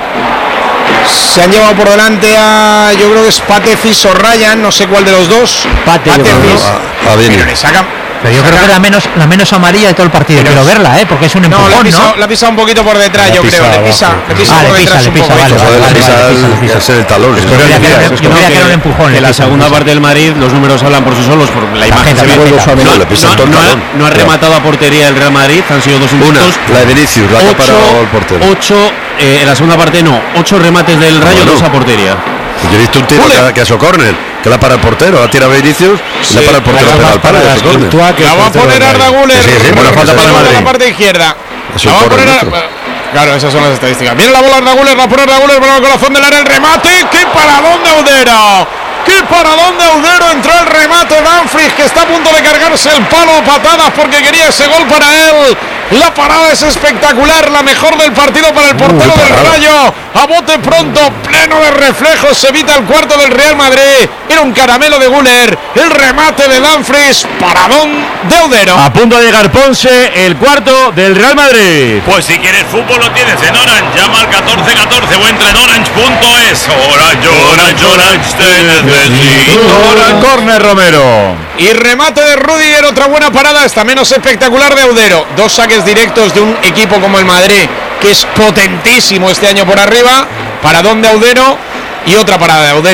Se han llevado por delante a, yo creo que es Patecis o Ryan, no sé cuál de los dos. Pate, yo creo, Patecis. A, a Vini. Pero le sacan. Pero yo creo que es la menos, la menos amarilla de todo el partido. Pero Quiero es- verla, ¿eh? Porque es un No, le ha empujón, pisado, ¿no? le ha pisado un poquito por detrás, Le yo pisa creo. Le abajo. pisa, le pisa Ah, por le pisa, detrás le un pisa, poco. vale, Eso, vale, Joder, vale, le pisa vale, el- pisa, le pisa. es el talón. Yo creía que era- yo creía que era un empujón. Que le la pisa. segunda parte del Madrid, los números hablan por sí solos, por la imagen Tarjeta, se ve. tarjeta. No, le pisa No, todo el no ha, talón. no ha rematado a portería el Real Madrid, han sido dos Una, intentos. la de Vinicius, la que ha parado el portero. Ocho, eh, en la segunda parte no, ocho remates del Rayo, Bueno. dos a portería. Yo he visto un tiro que, que ha hecho córner, que la para el portero, la tira Vinicius, y la para el portero, pega al palo y ha hecho córner. La va a poner Arda Güler. Sí, sí, buena falta para el Madrid. La parte izquierda. Es La un va a córner poner nuestro. a- Claro, esas son las estadísticas. Viene la bola Arda Güler, la pone Arda Güler para el corazón del área, el remate. ¡Qué paradón de Audero! ¡Qué paradón de Audero! Entró el remate de Dumfries, que está a punto de cargarse el palo a patadas porque quería ese gol para él. La parada es espectacular, la mejor del partido para el portero del Rayo. A bote pronto, pleno de reflejos, se evita el cuarto del Real Madrid. Era un caramelo de Güler. El remate de Dumfries, paradón de Audero. A punto de llegar Ponce, el cuarto del Real Madrid. Pues si quieres fútbol lo tienes en Orange, llama al catorce catorce o entra en orange punto es. Orange, Orange, Orange, te necesito. Orange. Corner Romero. Y remate de Rudiger, otra buena parada, esta menos espectacular de Audero. Dos saques directos de un equipo como el Madrid, que es potentísimo este año por arriba. Paradón de Audero y otra parada de Audero.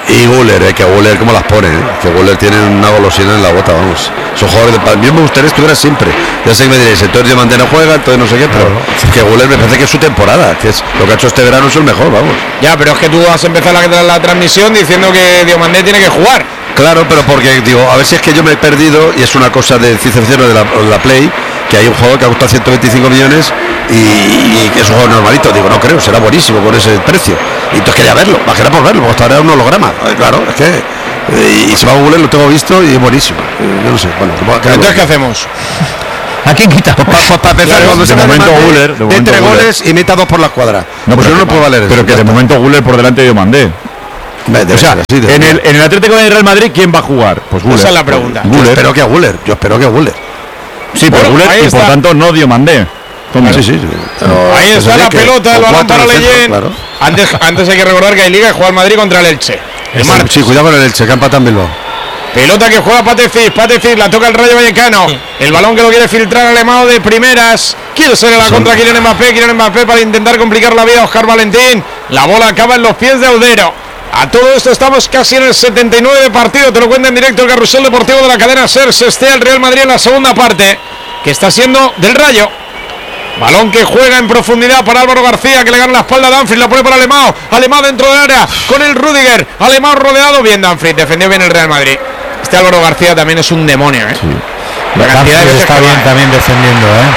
Y Güler, eh, que Güler como las pone, eh, que Güler tiene una golosina en la bota, vamos. Son jugadores de... A mí me gustaría que estuviera siempre. Ya sé que me diréis, entonces Diomandé no juega, entonces no sé qué, pero claro. Que Güler me parece que es su temporada, que es lo que ha hecho este verano es el mejor, vamos. Ya, pero es que tú has empezado la, la transmisión diciendo que Diomandé tiene que jugar. Claro, pero porque digo, a ver si es que yo me he perdido y es una cosa de ciencia ficción de la, de la Play, que hay un juego que ha costado ciento veinticinco millones y, y que es un juego normalito. Digo, no creo, será buenísimo con ese precio. Y entonces quería verlo, más que nada por verlo, porque ahora es un holograma. Claro, es que y, y se va a Google, lo tengo visto y es buenísimo. Yo no sé, bueno, entonces ¿qué hacemos? ¿A quién quita? Pues para pa, pa empezar, claro, cuando de se momento de, Guller, de, de entre Guller. goles y meta dos por la escuadra. No, pues pero yo no puedo valer eso. Pero que de momento Guller por delante de Diomandé. O sea, así, en, el, en el Atlético de Real Madrid, ¿quién va a jugar? Pues Guller. Esa es la pregunta. Yo espero que a Guller, yo espero que a Guller. Sí, pero bueno, Guller y por tanto no Diomandé. Sí, sí, sí. Pero ahí está la pelota, el balón para Leyen. Claro. Antes, antes hay que recordar que hay Liga y juega el Madrid contra el Elche. El sí, sí, cuidado con el Elche, que empata también lo. Pelota que juega Patefis, Patefis la toca el Rayo Vallecano. El balón que lo quiere filtrar Alemão de primeras. Quiere ser la contra Kylian Mbappé, Kylian Mbappé para intentar complicar la vida a Óscar Valentín. La bola acaba en los pies de Audero. A todo esto estamos casi en el setenta y nueve de partido. Te lo cuenta en directo el Carrusel Deportivo de la cadena SER. Se estea el Real Madrid en la segunda parte, que está siendo del Rayo. Balón que juega en profundidad para Álvaro García, que le gana la espalda a Dumfries, la pone para Alemão. Alemão dentro del área con el Rüdiger. Alemão rodeado, bien Dumfries, defendió bien el Real Madrid. Este Álvaro García también es un demonio, ¿eh? Sí. La cantidad de veces está que bien va, ¿eh? también defendiendo, ¿eh?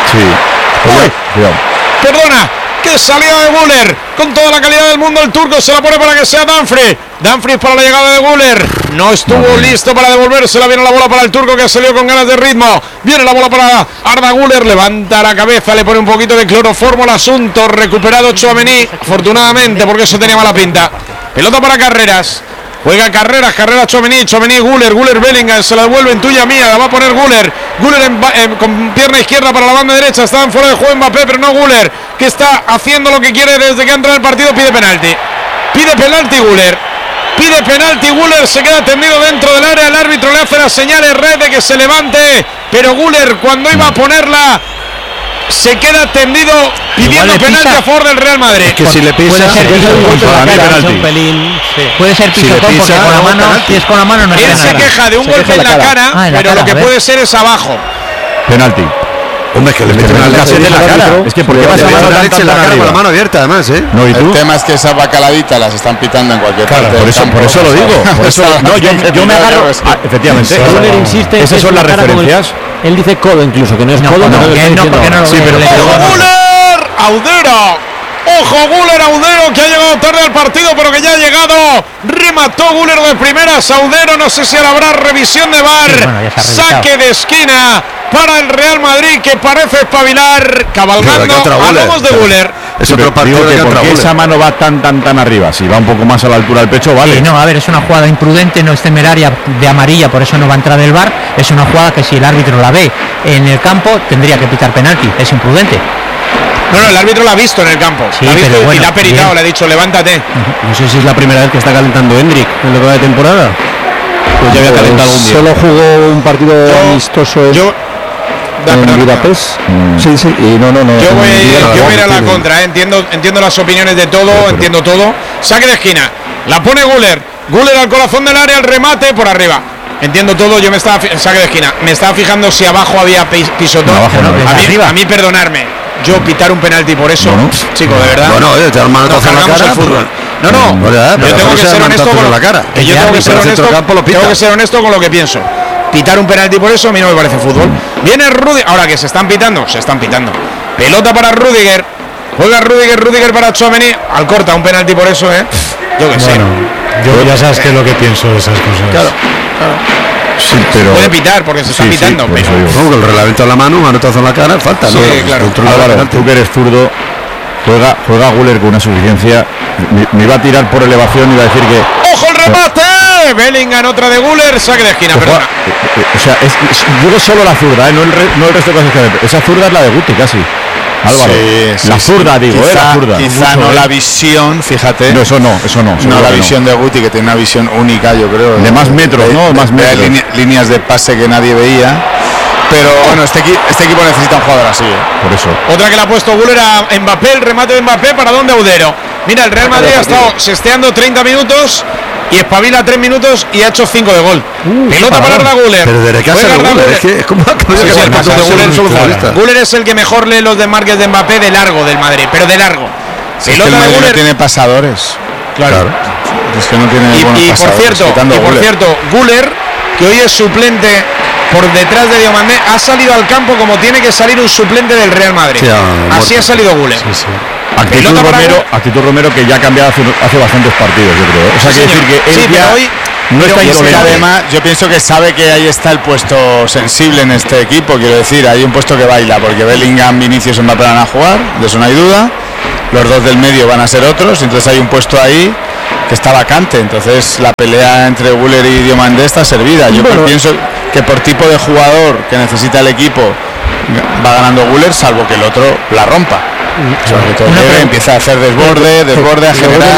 Sí. Uy, cuidado. Perdona, que salida de Güler. Con toda la calidad del mundo, el turco se la pone para que sea Dumfries. Dumfries para la llegada de Güler. No estuvo no, listo para devolvérsela. Viene la bola para el turco, que salió con ganas de ritmo. Viene la bola para Arda Güler. Levanta la cabeza, le pone un poquito de cloroformo al asunto. Recuperado Tchouaméni, afortunadamente, porque eso tenía mala pinta. Pelota para Carreras. Juega Carreras, Carreras Tchouaméni, Tchouaméni Güler, Güler Bellingham, se la devuelve en tuya mía, la va a poner Güler, Güler en, eh, con pierna izquierda para la banda derecha, estaban fuera de juego Mbappé, pero no Güler, que está haciendo lo que quiere desde que ha entrado el partido, pide penalti, pide penalti Güler, pide penalti Güler, se queda tendido dentro del área, el árbitro le hace las señales red de que se levante, pero Güler cuando iba a ponerla, se queda tendido pidiendo penalti a favor del Real Madrid. Es que si le pisa, puede ser pisotón, un pelín, sí. Puede ser pisotón si porque con la mano, si es con la mano no es él se queja de un se golpe en la cara, cara ah, en la pero cara, lo que puede ser es abajo. Penalti. Hombre, es que le meten una leche en la cara. Es que ¿por qué pasa la leche en la cara con la mano abierta además, eh? No, ¿y tú? El tema es que esas bacaladitas las están pitando en cualquier claro, parte. Por eso, por eso lo digo. Por eso, no, yo, yo me agarro. Ah, efectivamente. Güler insiste. Esas son las referencias. El, él dice codo incluso, que no es no, codo. No, no, que no, porque no lo sí, pero ¡ojo Güler! ¡Audero! Ojo Güler, Audero, que ha llegado tarde al partido, pero que ya ha llegado. Remató Güler de primeras. Audero, no sé si ahora habrá revisión de V A R. Sí, bueno, saque de esquina para el Real Madrid, que parece espabilar, cabalgando a lomos de Güler. Es otro partido que porque esa mano va tan tan tan arriba. Si va un poco más a la altura del pecho, vale. Sí, no, a ver, es una jugada imprudente, no es temeraria de amarilla, por eso no va a entrar el V A R. Es una jugada que si el árbitro la ve en el campo tendría que pitar penalti. Es imprudente. No, no, el árbitro la ha visto en el campo. Sí, la ha visto pero bueno, y la ha peritado, bien. le ha dicho, levántate. Uh-huh. No sé si es la primera vez que está calentando Hendrik en lo que va de temporada. Pues ya había pues calentado un día. Solo jugó un partido yo, amistoso yo, en perdón, Budapest. Mm. Sí, sí, y no, no, no. Yo voy, yo voy a ir a la contra, ¿eh? entiendo, entiendo las opiniones de todo, sí, entiendo todo. Saque de esquina, la pone Güler. Güler al corazón del área, el remate por arriba. Entiendo todo, yo me estaba saque de esquina, me estaba fijando si abajo había pisotón. No, abajo no, a, mí, a mí perdonarme. Yo pitar un penalti por eso, no, no. chico, de verdad. Bueno, oye, te dan manotazo en la cara. El fútbol. No, no, no, no yo tengo que ser honesto con la cara. Yo tengo que ser honesto, tengo que ser honesto con lo que pienso. Pitar un penalti por eso a mí no me parece fútbol. Viene Rüdiger, ahora que se están pitando, se están pitando. Pelota para Rüdiger. Juega Rüdiger, Rüdiger para Tchouaméni. Al corta un penalti por eso, eh. Yo que sé. Bueno, yo ya sabes qué es lo que pienso de esas cosas. Claro, claro. Sí, pero puede pitar porque se está sí, pitando, sí, pero no, con el reglamento en la mano, manotazo en la cara, falta, sí, ¿no? Claro. Álvaro, tú que eres zurdo, juega, juega Güler con una suficiencia. Me, me iba a tirar por elevación y iba a decir que. ¡Ojo el remate! No. Bellingham, otra de Güler, saque de esquina, Ojo, perdona. Eh, eh, o sea, es, es, digo solo la zurda, ¿eh? no, el re, no el resto de cosas que. Esa zurda es la de Guti casi. Álvaro, sí, sí, la zurda, sí. digo, quizá, eh, la zurda. Quizá no la visión, fíjate. No, eso no, eso no. No la visión no. de Guti, que tiene una visión única, yo creo. De, de más metros, de, ¿no? De más metros. De line, líneas de pase que nadie veía. Pero bueno, este, este equipo necesita un jugador así, ¿eh? Por eso. Otra que le ha puesto Güler a Mbappé, el remate de Mbappé, ¿para dónde Audero? Mira, el Real Madrid ha estado sesteando treinta minutos y espabila tres minutos y ha hecho cinco de gol. Uh, pelota para Arda Güler. Pero desde que hace Güler, es que es como ha cambiado sí, que pasa, de Güler, solo futbolista. Güler es el que mejor lee los desmarques de Mbappé de largo del Madrid, pero de largo. Si pelota es que el Madrid de Güler no tiene pasadores. Claro. claro. Es que no tiene y, buenos y por cierto, y por cierto, Güler, que hoy es suplente por detrás de Diomandé, ha salido al campo como tiene que salir un suplente del Real Madrid. Sí, ah, Así ha salido Güler. Sí, sí. Actitud Romero, actitud Romero que ya ha cambiado hace, hace bastantes partidos, yo creo. O sea, sí, quiere decir que él sí, ya hoy no está insolente. Además, yo pienso que sabe que ahí está el puesto sensible en este equipo. Quiero decir, hay un puesto que baila, porque Bellingham, Vinicius y Mbappé van a jugar, de eso no hay duda. Los dos del medio van a ser otros, entonces hay un puesto ahí que está vacante. Entonces la pelea entre Güler y Diomandé está servida. Yo bueno, pienso que por tipo de jugador que necesita el equipo va ganando Güler, salvo que el otro la rompa. Sobre todo Güler empieza a hacer desborde, desborde a generar.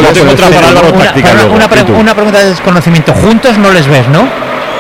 Una pregunta de desconocimiento. Juntos no les ves, ¿no?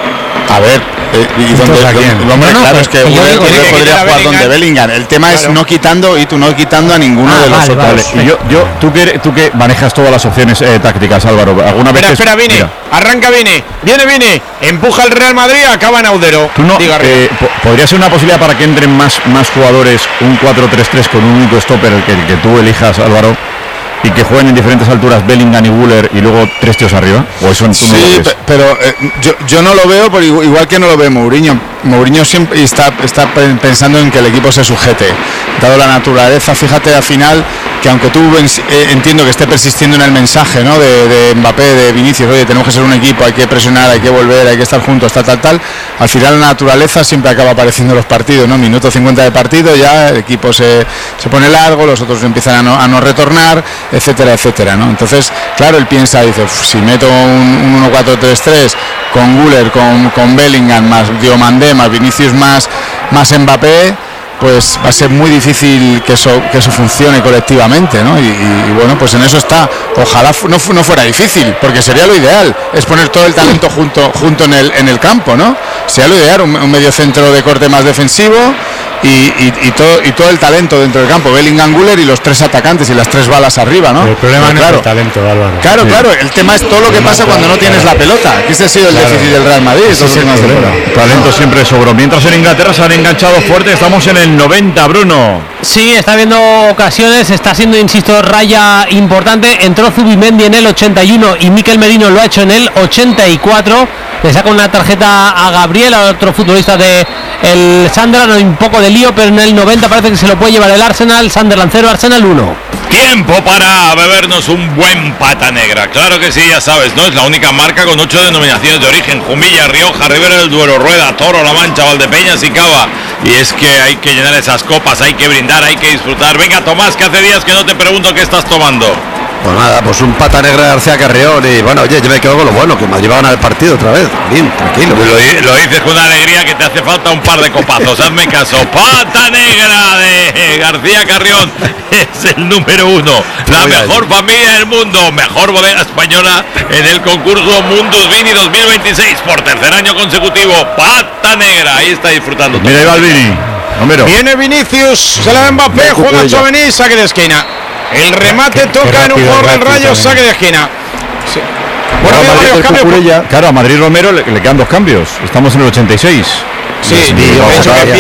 A ver, eh, ¿y dónde, dónde, hombre, no, claro, no, es que Güler podría jugar donde Bellingham. El tema claro. es no quitando y tú no quitando a ninguno ah, de los vale, otros. Vale. Y yo, yo, tú que tú que manejas todas las opciones eh, tácticas, Álvaro. ¿Alguna vez? Espera, espera, Vini. Arranca Vini. Viene Vini. Empuja el Real Madrid, acaba en Audero. ¿Tú no, eh, podría ser una posibilidad para que entren más, más jugadores, un cuatro tres tres con un único stopper, el que, el que tú elijas, Álvaro? Y que jueguen en diferentes alturas Bellingham y Güler y luego tres tíos arriba, o eso tú sí, no lo ves. pero eh, yo, yo no lo veo, por igual que no lo ve Mourinho. Mourinho siempre está, está pensando en que el equipo se sujete, dado la naturaleza. Fíjate al final que aunque tú eh, entiendo que esté persistiendo en el mensaje, ¿no? de, de Mbappé, de Vinicius, oye, tenemos que ser un equipo, hay que presionar, hay que volver, hay que estar juntos, tal, tal, tal. Al final la naturaleza siempre acaba apareciendo en los partidos, ¿no? Minuto cincuenta de partido, ya el equipo se, se pone largo, los otros empiezan a no, a no retornar, etcétera, etcétera, ¿no? Entonces, claro, él piensa, dice, si meto un, un uno cuatro tres tres con Güler, con, con Bellingham, más Diomandé, más Vinicius, más, más Mbappé, pues va a ser muy difícil que eso que eso funcione colectivamente, ¿no? Y, y, y bueno, pues en eso está. Ojalá no, no fuera difícil, porque sería lo ideal, es poner todo el talento junto junto en el en el campo, ¿no? Sería lo ideal, un, un medio centro de corte más defensivo y, y, y todo y todo el talento dentro del campo, Bellingham, Güler y los tres atacantes y las tres balas arriba, ¿no? Pero el problema no claro, es el talento, Álvaro. Claro, sí. claro, el tema es todo lo que pasa cuando no tienes la pelota, que ese ha sido el claro. déficit del Real Madrid. Sí, sí, el talento siempre sobró. Mientras en Inglaterra se han enganchado fuerte, estamos en el noventa, Bruno. Sí, está habiendo ocasiones, está siendo, insisto, raya importante. Entró Zubimendi en el ochenta y uno y Mikel Merino lo ha hecho en el ochenta y cuatro. Le saca una tarjeta a Gabriel, a otro futbolista de el Sunderland, un poco de lío, pero en el noventa parece que se lo puede llevar el Arsenal. Sunderland cero, Arsenal uno. Tiempo para bebernos un buen pata negra. Claro que sí, ya sabes, ¿no? Es la única marca con ocho denominaciones de origen: Jumilla, Rioja, Ribera del Duero, Rueda, Toro, La Mancha, Valdepeñas y Cava. Y es que hay que llenar esas copas, hay que brindar, hay que disfrutar. Venga, Tomás, que hace días que no te pregunto qué estás tomando. Pues nada, pues un pata negra de García Carrión y bueno, oye, yo me quedo con lo bueno, que Madrid va a ganar el partido otra vez. Bien, tranquilo. Lo, lo dices con una alegría que te hace falta un par de copazos, hazme caso. Pata negra de García Carrión es el número uno. La mejor familia del mundo, mejor bodega española en el concurso Mundus Vini dos mil veintiséis por tercer año consecutivo. Pata negra, ahí está disfrutando. Mira, ahí va el Vini. Número. Viene Vinicius, se la da Mbappé, juega Tchouaméni, saque de esquina. El remate qué, toca qué rápido, en un jugador del Rayo, saque de esquina. Sí. Bueno, claro, Madrid, cambios, claro, a Madrid Romero le, le quedan dos cambios. Estamos en el ochenta y seis. Sí, sí, te he dicho que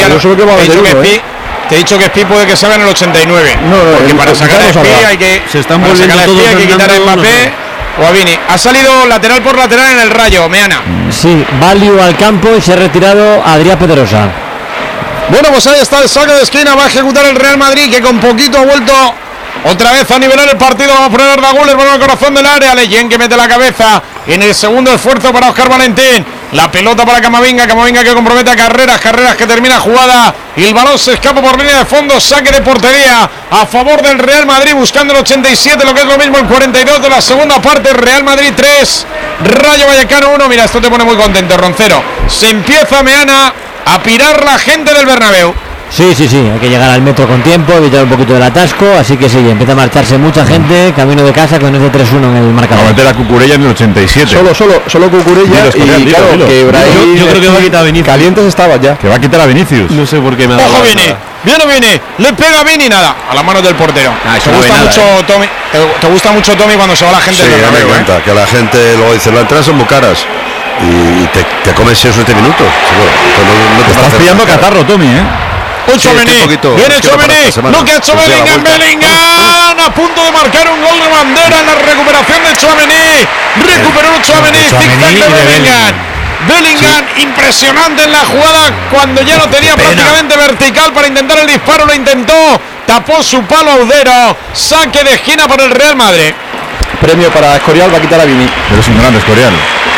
Spi, te he dicho que Spi puede que salga en el ochenta y nueve. No, no, porque para sacar a Spi hay que, se están volviendo todos hay que quitar a Mbappé o a Vini. Ha salido lateral por lateral en el Rayo, Meana. Sí, Valio al campo y se ha retirado Adrián Pedrosa. Bueno, pues ahí está el saque de esquina, va a ejecutar el Real Madrid, que con poquito ha vuelto otra vez a nivelar el partido. Va a poner Arda Güler por el corazón del área. Leyen que mete la cabeza en el segundo esfuerzo para Óscar Valentín. La pelota para Camavinga. Camavinga que compromete a Carreras. Carreras que termina jugada. Y el balón se escapa por línea de fondo. Saque de portería a favor del Real Madrid. Buscando el ochenta y siete, lo que es lo mismo el cuarenta y dos de la segunda parte. Real Madrid tres, Rayo Vallecano uno. Mira, esto te pone muy contento, Roncero. Se empieza, Meana, a pirar la gente del Bernabéu. Sí, sí, sí, hay que llegar al metro con tiempo, evitar un poquito del atasco, así que sí, empieza a marcharse mucha gente, camino de casa con ese tres uno en el marcador. A meter a Cucurella en el ochenta y siete. Solo, solo, solo Cucurella y dilo, claro, dilo, que Brahim, yo, yo creo que va a quitar a Vinicius. Calientes estaba ya. Que va a quitar a Vinicius. No sé por qué me ha dado. Ojo la- Vini, viene Vini, le pega a Vini, nada, a las manos del portero. Ah, eso te no gusta ve nada, mucho Tommy, te, te gusta mucho Tommy cuando se va la gente Sí, del ya me Bernabéu, ¿eh? cuenta que la gente luego dice las entradas son muy caras y, y te, te comes seis o siete minutos. Seguro. Entonces, no, no te Estás parece pillando tan caro. catarro, Tommy, ¿eh? Un Sí, Tchouaméni, estoy un poquito- viene es que no para Tchouaméni, esta semana. no queda Pues sí, a la Bellingham, vuelta. Bellingham a punto de marcar un gol de bandera en la recuperación de Tchouaméni, recuperó Tchouaméni, De Tchouaméni zigzag y de de Bellingham. Bellingham, impresionante en la jugada cuando ya lo tenía prácticamente vertical para intentar el disparo, lo intentó, tapó su palo Audero, saque de esquina por el Real Madrid. Premio para Escorial, va a quitar a Vini. Pero es un gran Escorial.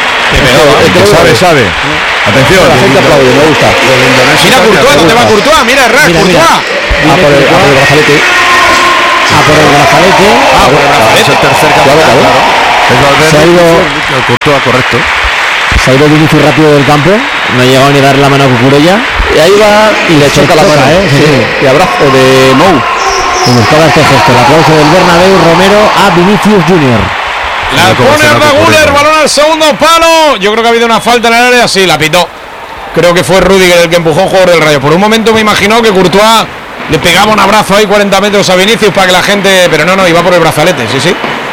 El que Sabe, sabe. Atención. La gente aplaude, me gusta. Mira Courtois, ¿dónde va Courtois? Mira, Herrera, Mira, mira. Courtois. Ah, por el, ah, por el brazalete. A por el brazalete. Ah, por el brazalete. Es el tercer capitán, Claro, claro. claro. Es Valverde, Se ha ido- el Courtois, correcto. Se ha ido Vinicius rápido del campo, no ha llegado ni a darle la mano a Cucurella. Y ahí va y le choca la choca, mano. ¿eh? Sí, Sí, sí. y abrazo de Mou. Y buscaba este gesto, el aplauso del Bernabéu, Romero a Vinicius junior La Mira cómo pone se nota Arda por Güler, dentro. balón al segundo palo. Yo creo que ha habido una falta en el área, sí, la pitó. Creo que fue Rüdiger el que empujó a un jugador del Rayo. Por un momento me imaginó que Courtois le pegaba un abrazo ahí cuarenta metros a Vinicius para que la gente... Pero no, no, iba por el brazalete, sí, sí.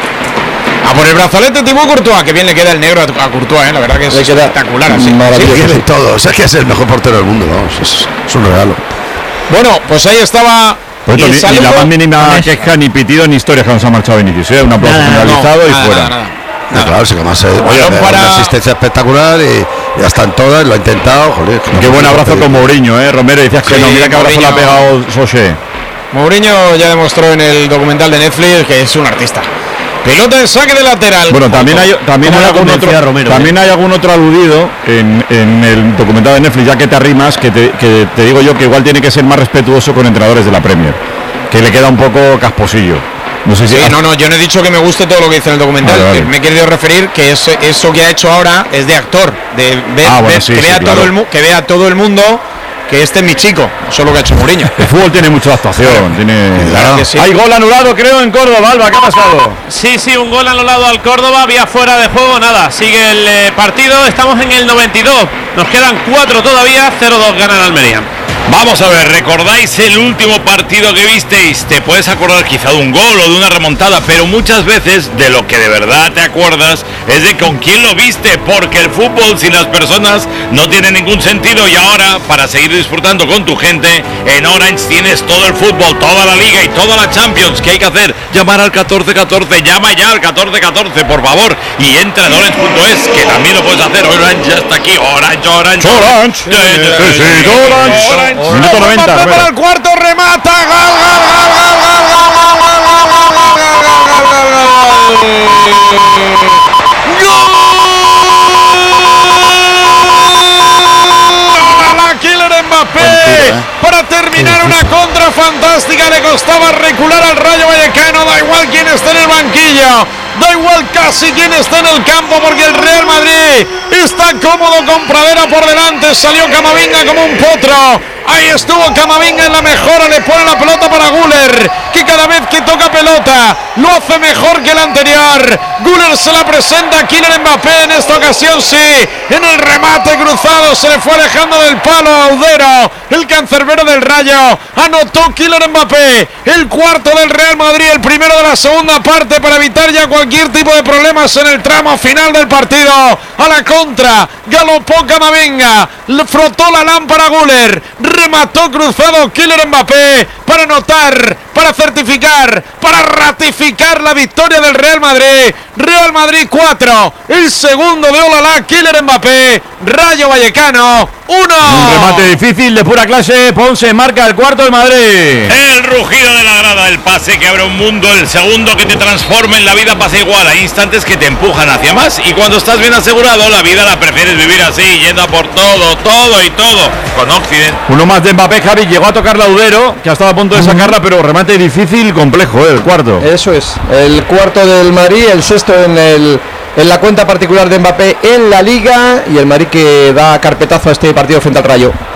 A por el brazalete Thibaut Courtois, que bien le queda el negro a a Courtois, ¿eh? La verdad que es Le queda espectacular así. maravilloso. Sí, Tiene sí. todo. O sea, que es el mejor portero del mundo, vamos. Es, es un regalo. Bueno, pues ahí estaba... Por el cierto, ni, ni la saludo- más mínima queja, ni pitido, ni historia que nos ha marchado Vinicius. ¿eh? Un aplauso Nada, nada, generalizado No, y nada, fuera. nada, nada. No, claro, sí que más eh, oye, Balón le da para- una asistencia espectacular y ya están todas, lo ha intentado, joder. Y qué buen abrazo con Mourinho, ¿eh? Romero, decías que Sí, no, mira qué abrazo le ha Mourinho. pegado Soche. Mourinho ya demostró en el documental de Netflix que es un artista. Pelota de saque de lateral. Bueno, también hay, también ¿Cómo hay la algún convencía otro, Romero, también hay algún otro aludido en, en el documental de Netflix, ya que te arrimas, que te, que te digo yo que igual tiene que ser más respetuoso con entrenadores de la Premier, que le queda un poco casposillo. No sé si Sí, no, no, yo no he dicho que me guste todo lo que dice en el documental. Vale, vale. Me he querido referir que eso, eso que ha hecho ahora es de actor, de ver, Ah, bueno, ver- sí, que, sí, vea claro. todo el, mu- que vea todo el mundo que este es mi chico. Eso es lo que ha hecho Mourinho. el fútbol tiene mucha actuación. Tiene... Claro que sí. Hay gol anulado, creo, en Córdoba. Alba, ¿qué ha pasado? Sí, sí, un gol anulado al Córdoba, vía fuera de juego, nada, sigue el eh, partido, estamos en el noventa y dos, nos quedan cuatro todavía, cero dos gana el Almería. Vamos a ver, ¿recordáis el último partido que visteis? Te puedes acordar quizá de un gol o de una remontada, pero muchas veces de lo que de verdad te acuerdas es de con quién lo viste, porque el fútbol sin las personas no tiene ningún sentido. Y ahora, para seguir disfrutando con tu gente, en Orange tienes todo el fútbol, toda la liga y toda la Champions. ¿Qué hay que hacer? Llamar al catorce catorce, llama ya al catorce catorce, por favor, y entra en orange punto es, que también lo puedes hacer. Orange ya está aquí, Orange, Orange, Orange. Sí, sí, Sí, sí, Orange. Orange. Minuto noventa. Mbappé Romero. para el cuarto, remata, gol, gol, gol, gol, gol, gol, gol, gol, gol, gol, gol, gol, gol. La Kylian Mbappé para terminar una contra fantástica. Le costaba recular al Rayo Vallecano. Da igual quién esté en el banquillo, da igual casi quién está en el campo, porque el Real Madrid está cómodo con Pradera por delante. Salió Camavinga como un potro. Ahí estuvo Camavinga en la mejora, le pone la pelota para Güler, que cada vez que toca pelota lo hace mejor que el anterior. Güler se la presenta a Kylian Mbappé, en esta ocasión sí, en el remate cruzado se le fue alejando del palo a Audero, el cancerbero del Rayo. Anotó Kylian Mbappé, el cuarto del Real Madrid, el primero de la segunda parte, para evitar ya cualquier tipo de problemas en el tramo final del partido. A la contra, galopó Camavinga, le frotó la lámpara a Güler, remató cruzado Kylian Mbappé para anotar, para certificar, para ratificar la victoria del Real Madrid. Real Madrid cuatro, el segundo de Olalá, Kylian Mbappé. Rayo Vallecano uno. Un remate difícil de pura clase. Ponce marca el cuarto del Madrid. El rugido de la grada, el pase que abre un mundo, el segundo que te transforma en la vida pasa igual. Hay instantes que te empujan hacia más y cuando estás bien asegurado, la vida la prefieres vivir así, yendo a por todo, todo y todo. Con Occident. Uno más de Mbappé, Javi. Llegó a tocar Laudero, que ha estado a punto de sacarla, pero remate difícil, complejo, ¿eh? El cuarto. Eso es, el cuarto del Madrid, el sexto en el en la cuenta particular de Mbappé en la Liga, y el Madrid que da carpetazo a este partido frente al Rayo.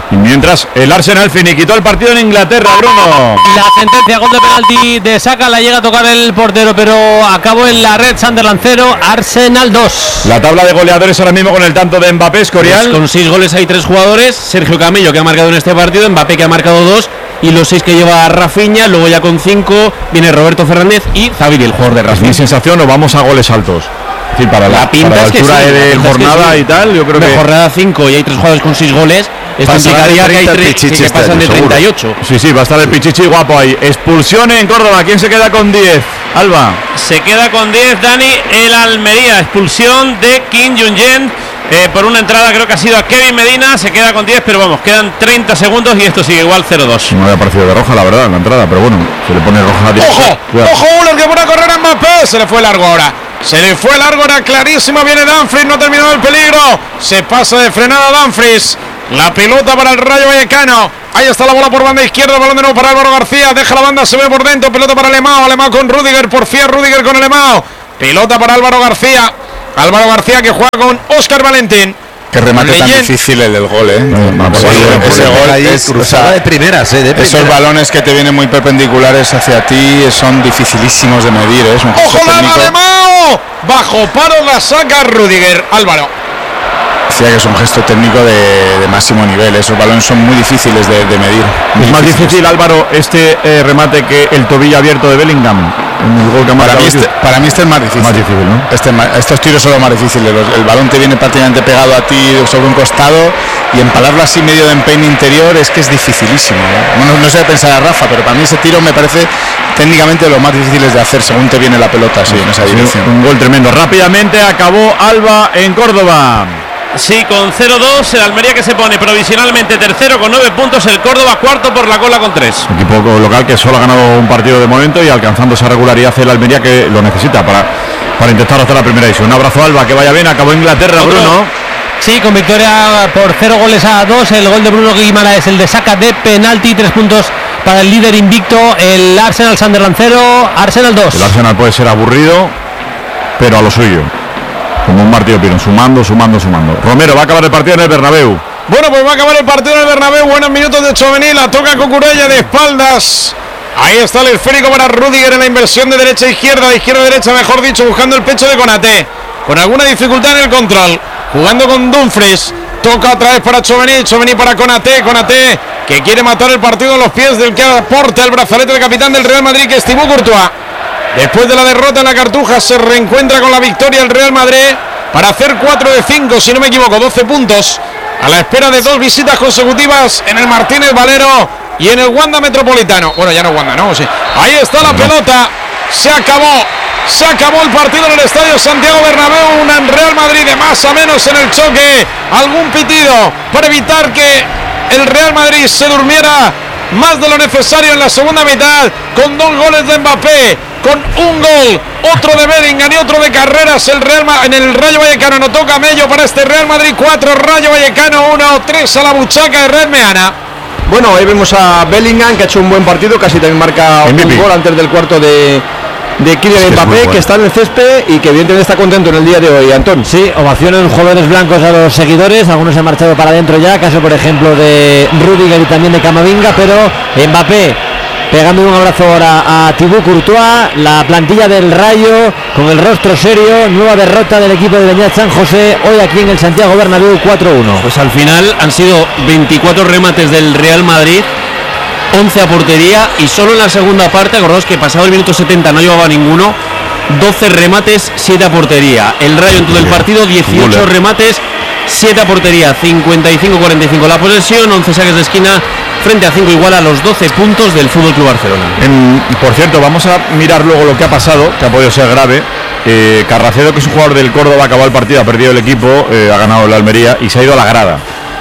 Y mientras el Arsenal finiquitó el partido en Inglaterra, Bruno. La sentencia, gol de penalti de Saka, la llega a tocar el portero, pero acabó en la red. Sunderland cero, Arsenal dos. La tabla de goleadores ahora mismo con el tanto de Mbappé, Escorial. Pues con seis goles hay tres jugadores. Sergio Camello, que ha marcado en este partido, Mbappé, que ha marcado dos, y los seis que lleva Rafinha. Luego ya con cinco viene Roberto Fernández y Zaviri, el jugador de Racing. Mi sensación, o vamos a goles altos. Sí, para la, la pinta para la es que altura sí, de la jornada es sí. y tal, yo creo de que jornada cinco y hay tres jugadores con seis goles. Esto implicaría que hay tres que, que pasan de treinta y ocho. Sí, sí, va a estar el Pichichi guapo ahí. Expulsión en Córdoba. ¿Quién se queda con diez? Alba. Se queda con diez, Dani, el Almería. Expulsión de Kim Jong-jen eh, por una entrada, creo que ha sido a Kevin Medina. Se queda con diez, pero vamos, quedan treinta segundos y esto sigue igual cero dos. No me había parecido de roja, la verdad, en la entrada, pero bueno, se le pone roja a diez. ¡Ojo! Cuidado. ¡Ojo! Uno que pone a correr a Mbappé. Se le fue largo ahora. Se le fue largo, era clarísimo. Viene Dumfries, no terminó el peligro. Se pasa de frenada Dumfries. La pelota para el Rayo Vallecano. Ahí está la bola por banda izquierda. Balón de nuevo para Álvaro García. Deja la banda, se ve por dentro. Pelota para Alemão. Alemão con Rudiger. Porfía Rudiger con Alemão. Pelota para Álvaro García. Álvaro García que juega con Óscar Valentín. Qué remate tan difícil el del gol, ¿eh? No, no, ese, ese gol ahí es cruzada de primeras, ¿eh? De esos primeras. balones que te vienen muy perpendiculares hacia ti son dificilísimos de medir, ¿eh? Es un ¡Ojo la Alemão! Bajo paro la saca Rudiger. Álvaro. Decía que es un gesto técnico de, de máximo nivel. Esos balones son muy difíciles de, de medir. Muy es más difícil, difícil, Álvaro, este eh, remate que el tobillo abierto de Bellingham. El gol que para, mí este, para mí este es más difícil. Más difícil, ¿no? Este, estos tiros son los más difíciles. Los, el balón te viene prácticamente pegado a ti sobre un costado y empalarlo así medio de empeine interior es que es dificilísimo, ¿eh? No, no sé qué pensar a Rafa, pero para mí ese tiro me parece técnicamente de los más difíciles de hacer según te viene la pelota así, en esa dirección. Un gol tremendo. Rápidamente acabó Alba en Córdoba. Sí, con cero dos, el Almería que se pone provisionalmente tercero con nueve puntos, el Córdoba cuarto por la cola con tres. Equipo local que solo ha ganado un partido de momento y alcanzando esa regularidad el Almería que lo necesita para, para intentar hasta la primera división. Un abrazo, Alba, que vaya bien, acabó Inglaterra, ¿otro? Bruno. Sí, con victoria por cero goles a dos, el gol de Bruno Guimaraes, el de Saka de penalti, tres puntos para el líder invicto, el Arsenal Sunderland cero, Arsenal dos. El Arsenal puede ser aburrido, pero a lo suyo. Como un Martillo Pirón, sumando, sumando, sumando. Romero, va a acabar el partido en el Bernabéu. Bueno, pues va a acabar el partido en el Bernabéu. Buenos minutos de Tchouaméni, la toca Cucurella de espaldas. Ahí está el esférico para Rudiger en la inversión de derecha a izquierda, de izquierda a derecha, mejor dicho, buscando el pecho de Konaté. Con alguna dificultad en el control. Jugando con Dumfries. Toca otra vez para Tchouaméni, Tchouaméni para Konaté, Konaté que quiere matar el partido a los pies del que aporta el brazalete del capitán del Real Madrid, que es Thibaut Courtois. Después de la derrota en la Cartuja se reencuentra con la victoria el Real Madrid para hacer cuatro de cinco, si no me equivoco, doce puntos, a la espera de dos visitas consecutivas en el Martínez Valero y en el Wanda Metropolitano. Bueno, ya no Wanda, ¿no? Sí. Ahí está la pelota, se acabó, se acabó el partido en el Estadio Santiago Bernabéu, un Real Madrid de más a menos en el choque, algún pitido para evitar que el Real Madrid se durmiera más de lo necesario en la segunda mitad, con dos goles de Mbappé, con un gol, otro de Bellingham y otro de Carreras. El Real Ma- en el Rayo Vallecano anotó Camello para este Real Madrid cuatro, Rayo Vallecano uno, tres a la buchaca de Red Meana. Bueno, ahí vemos a Bellingham, que ha hecho un buen partido, casi también marca un gol antes del cuarto de, de Kylian es Mbappé, que, bueno. que está en el césped y que evidentemente está contento en el día de hoy, Antón. Sí, ovacionan jóvenes blancos a los seguidores, algunos se han marchado para adentro ya, caso por ejemplo de Rudiger y también de Camavinga, pero Mbappé pegando un abrazo ahora a Thibaut Courtois, la plantilla del Rayo con el rostro serio, nueva derrota del equipo de Beñat San José, hoy aquí en el Santiago Bernabéu cuatro uno. Pues al final han sido veinticuatro remates del Real Madrid, once a portería y solo en la segunda parte, acordaos que pasado el minuto setenta no llevaba ninguno, doce remates, siete a portería. El Rayo en todo el partido, dieciocho remates, siete a portería, cincuenta y cinco cuarenta y cinco la posesión, once saques de esquina frente a cinco, igual a los doce puntos del F C Barcelona. En, por cierto, vamos a mirar luego lo que ha pasado, que ha podido ser grave. Eh, Carracedo, que es un jugador del Córdoba, acabó el partido, ha perdido el equipo, eh, ha ganado la Almería y se ha ido a la grada.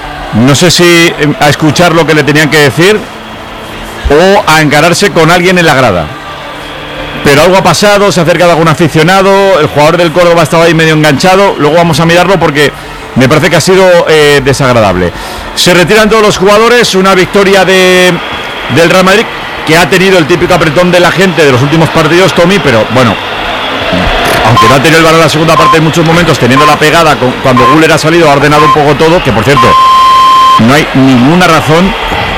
No sé si eh, a escuchar lo que le tenían que decir o a encararse con alguien en la grada. Pero algo ha pasado, se ha acercado algún aficionado, el jugador del Córdoba estaba ahí medio enganchado, luego vamos a mirarlo porque me parece que ha sido eh, desagradable. Se retiran todos los jugadores, una victoria de, del Real Madrid que ha tenido el típico apretón de la gente de los últimos partidos, Tommy, pero bueno, aunque no ha tenido el balón en la segunda parte en muchos momentos, teniendo la pegada con, cuando Güler ha salido, ha ordenado un poco todo, que por cierto, no hay ninguna razón.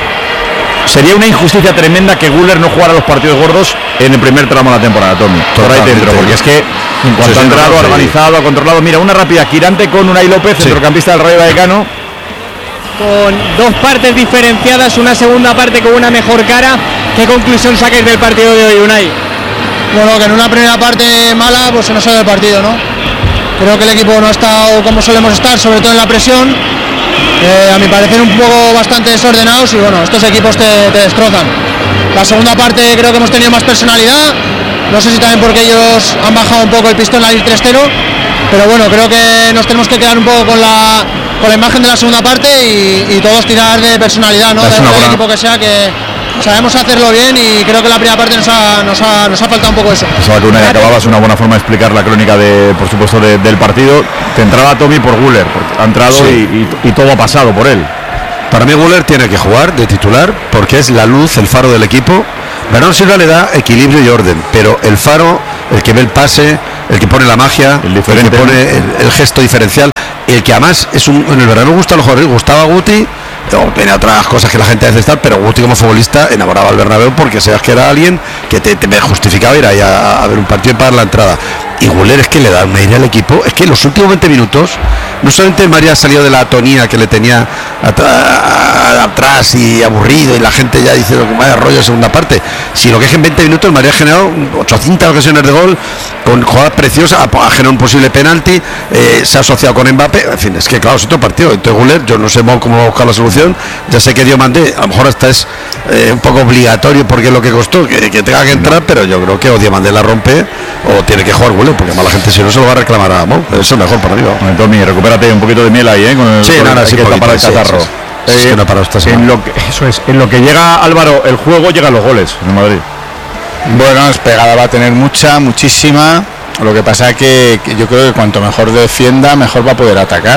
Sería una injusticia tremenda que Güler no jugara los partidos gordos en el primer tramo de la temporada, Tommy. Por ahí dentro, porque es que en cuanto ha entrado, organizado, ha controlado. Mira, una rápida, Quirante con Unai López, sí. centrocampista del Rayo Vallecano. Con dos partes diferenciadas, una segunda parte con una mejor cara. ¿Qué conclusión saques del partido de hoy, Unai? Bueno, que en una primera parte mala, pues se nos sale el partido, ¿no? Creo que el equipo no ha estado como solemos estar, sobre todo en la presión. Eh, a mi parecer un poco bastante desordenados y bueno, estos equipos te, te destrozan. La segunda parte creo que hemos tenido más personalidad, no sé si también porque ellos han bajado un poco el pistón al ir tres cero, pero bueno, creo que nos tenemos que quedar un poco con la, con la imagen de la segunda parte y, y todos tirar de personalidad, ¿no? Del equipo que sea, que sabemos hacerlo bien y creo que la primera parte nos ha, nos ha, nos ha faltado un poco eso. Pensaba que una y acababas una buena forma de explicar la crónica de, por supuesto, de, del partido. Te entraba Tommy por Güler, porque ha entrado sí. y, y, y todo ha pasado por él. Para mí Güler tiene que jugar de titular porque es la luz, el faro del equipo. Bernardo Silva le da equilibrio y orden, pero el faro, el que ve el pase, el que pone la magia, el, el que pone el, el gesto diferencial, el que además es un, en el verano gusta a los jugadores, gustaba Guti. O tiene otras cosas que la gente hace estar, pero Guti como futbolista enamoraba al Bernabéu porque sabes que era alguien que te, te justificaba ir ahí a, a ver un partido y pagar la entrada. Y Güler es que le da un aire al equipo. Es que en los últimos veinte minutos no solamente María ha salido de la atonía que le tenía atrás, atrás y aburrido y la gente ya dice que vaya rollo de segunda parte, sino que en veinte minutos María ha generado ochocientas ocasiones de gol con jugadas preciosas, ha generado un posible penalti, eh, se ha asociado con Mbappé. En fin, es que claro, es otro partido. Entonces Güler, yo no sé cómo va a buscar la solución. Ya sé que Dios mandé, a lo mejor hasta es eh, un poco obligatorio porque es lo que costó que, que tenga que entrar, no. Pero yo creo que o Diamandé la rompe o tiene que jugar Güler, porque más la gente si no se lo va a reclamar a Mo. Eso es mejor para mí. ¿No? Tommy, recupérate un poquito de miel ahí, ¿eh? Con el, sí, con nada, el, sí, que poquito, para el catarro. Sí, sí, sí. Eh, sí, no para esta en lo que, eso es, en lo que llega Álvaro el juego, llegan los goles en Madrid. Bueno, es pegada, va a tener mucha, muchísima. Lo que pasa es que, que yo creo que cuanto mejor defienda, mejor va a poder atacar.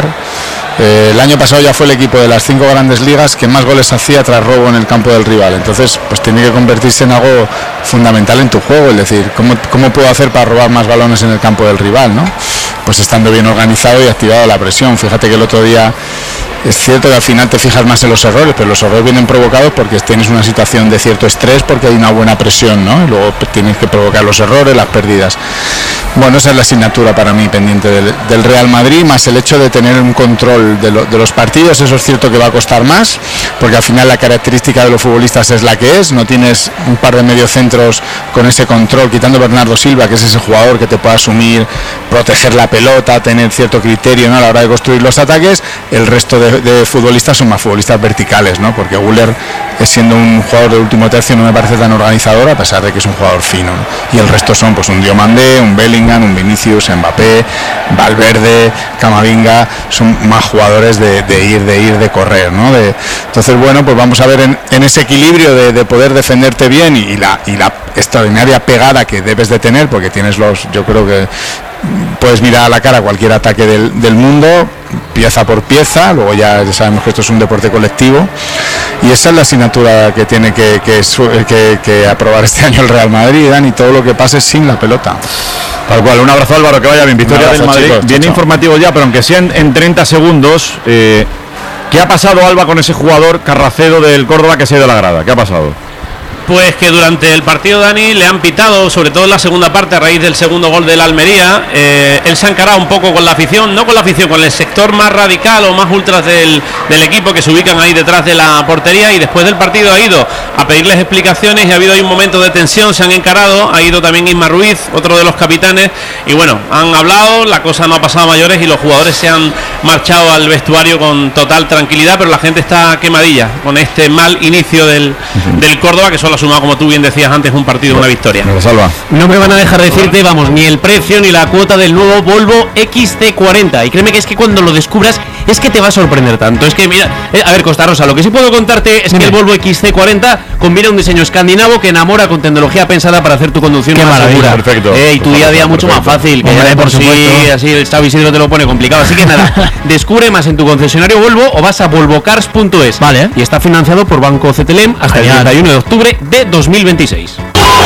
Eh, el año pasado ya fue el equipo de las cinco grandes ligas que más goles hacía tras robo en el campo del rival. Entonces, pues tiene que convertirse en algo fundamental en tu juego. Es decir, ¿cómo, cómo puedo hacer para robar más balones en el campo del rival, ¿no? Pues estando bien organizado y activado la presión. Fíjate que el otro día es cierto que al final te fijas más en los errores, pero los errores vienen provocados porque tienes una situación de cierto estrés, porque hay una buena presión, ¿no? Y luego tienes que provocar los errores, las pérdidas. Bueno, esa es la asignatura para mí pendiente del, del Real Madrid, más el hecho de tener un control de, lo, de los partidos. Eso es cierto que va a costar más, porque al final la característica de los futbolistas es la que es. No tienes un par de mediocentros con ese control, quitando Bernardo Silva, que es ese jugador que te puede asumir, proteger la pelota, tener cierto criterio, ¿no?, a la hora de construir los ataques. El resto de, de futbolistas son más futbolistas verticales, ¿no? Porque Güler, siendo un jugador de último tercio, no me parece tan organizador, a pesar de que es un jugador fino, ¿no? Y el resto son pues un Diomandé, un Bellingham, un Vinicius, Mbappé, Valverde, Camavinga. Son más jugadores de, de ir, de ir, de correr, ¿no? De, entonces, bueno, pues vamos a ver en, en ese equilibrio de, de poder defenderte bien y, y la y la extraordinaria pegada que debes de tener, porque tienes los, yo creo que puedes mirar a la cara cualquier ataque del, del mundo, pieza por pieza. Luego ya, ya sabemos que esto es un deporte colectivo y esa es la asignatura que tiene que, que, que, que aprobar este año el Real Madrid, Dan, y todo lo que pase sin la pelota. Tal cual. Un abrazo, Álvaro, que vaya bien. Victoria abrazo, del Madrid, chicos, bien chao, informativo ya, pero aunque sea en, en treinta segundos, eh, ¿qué ha pasado, Alba, con ese jugador Carracedo del Córdoba que se ha ido a la grada? ¿Qué ha pasado? Pues que durante el partido, Dani, le han pitado, sobre todo en la segunda parte, a raíz del segundo gol del Almería. Eh, él se ha encarado un poco con la afición, no con la afición, con el sector más radical o más ultras del, del equipo, que se ubican ahí detrás de la portería, y después del partido ha ido a pedirles explicaciones y ha habido ahí un momento de tensión, se han encarado, ha ido también Isma Ruiz, otro de los capitanes, y bueno, han hablado, la cosa no ha pasado a mayores y los jugadores se han marchado al vestuario con total tranquilidad, pero la gente está quemadilla con este mal inicio del, uh-huh. del Córdoba, que solo ha sumado, como tú bien decías antes, un partido, una victoria. No me van a dejar decirte, vamos, ni el precio ni la cuota del nuevo Volvo X C cuarenta, y créeme que es que cuando lo descubras es que te va a sorprender tanto. Es que mira, eh, a ver, Costa Rosa, lo que sí puedo contarte es que el Volvo X C cuarenta combina un diseño escandinavo que enamora con tecnología pensada para hacer tu conducción más segura. Perfecto. Eh, y tu día a día mucho perfecto. Más fácil, que ya de por sí, así el Xavi Isidro te lo pone complicado. Así que nada, descubre más en tu concesionario Volvo o vas a volvocars punto es. Vale. Y está financiado por Banco C T L E M hasta Genial. El treinta y uno de octubre de dos mil veintiséis.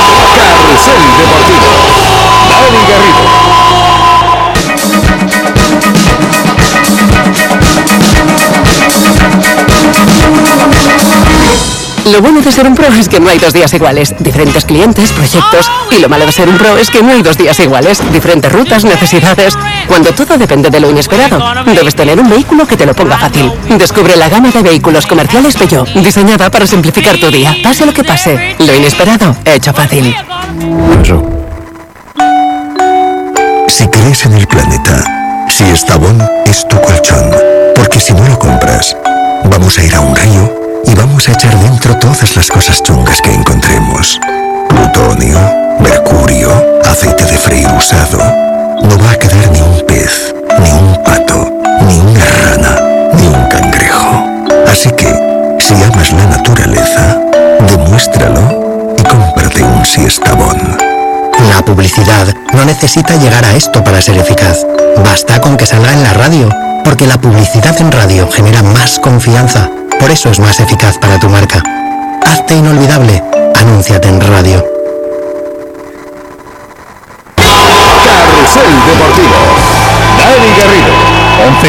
Carrusel Deportivo. Dani Garrido. Lo bueno de ser un pro es que no hay dos días iguales. Diferentes clientes, proyectos. Y lo malo de ser un pro es que no hay dos días iguales. Diferentes rutas, necesidades. Cuando todo depende de lo inesperado, debes tener un vehículo que te lo ponga fácil. Descubre la gama de vehículos comerciales Peugeot, diseñada para simplificar tu día. Pase lo que pase, lo inesperado, hecho fácil. Si crees en el planeta, si Estavón es tu colchón. Porque si no lo compras, vamos a ir a un río y vamos a echar dentro todas las cosas chungas que encontremos. Plutonio, mercurio, aceite de freír usado. No va a quedar ni un pez, ni un pato, ni una rana, ni un cangrejo. Así que, si amas la naturaleza, demuéstralo y cómprate un Siestabón. La publicidad no necesita llegar a esto para ser eficaz. Basta con que salga en la radio, porque la publicidad en radio genera más confianza. Por eso es más eficaz para tu marca. Hazte inolvidable. Anúnciate en radio. Carrusel Deportivo. Dani Garrido.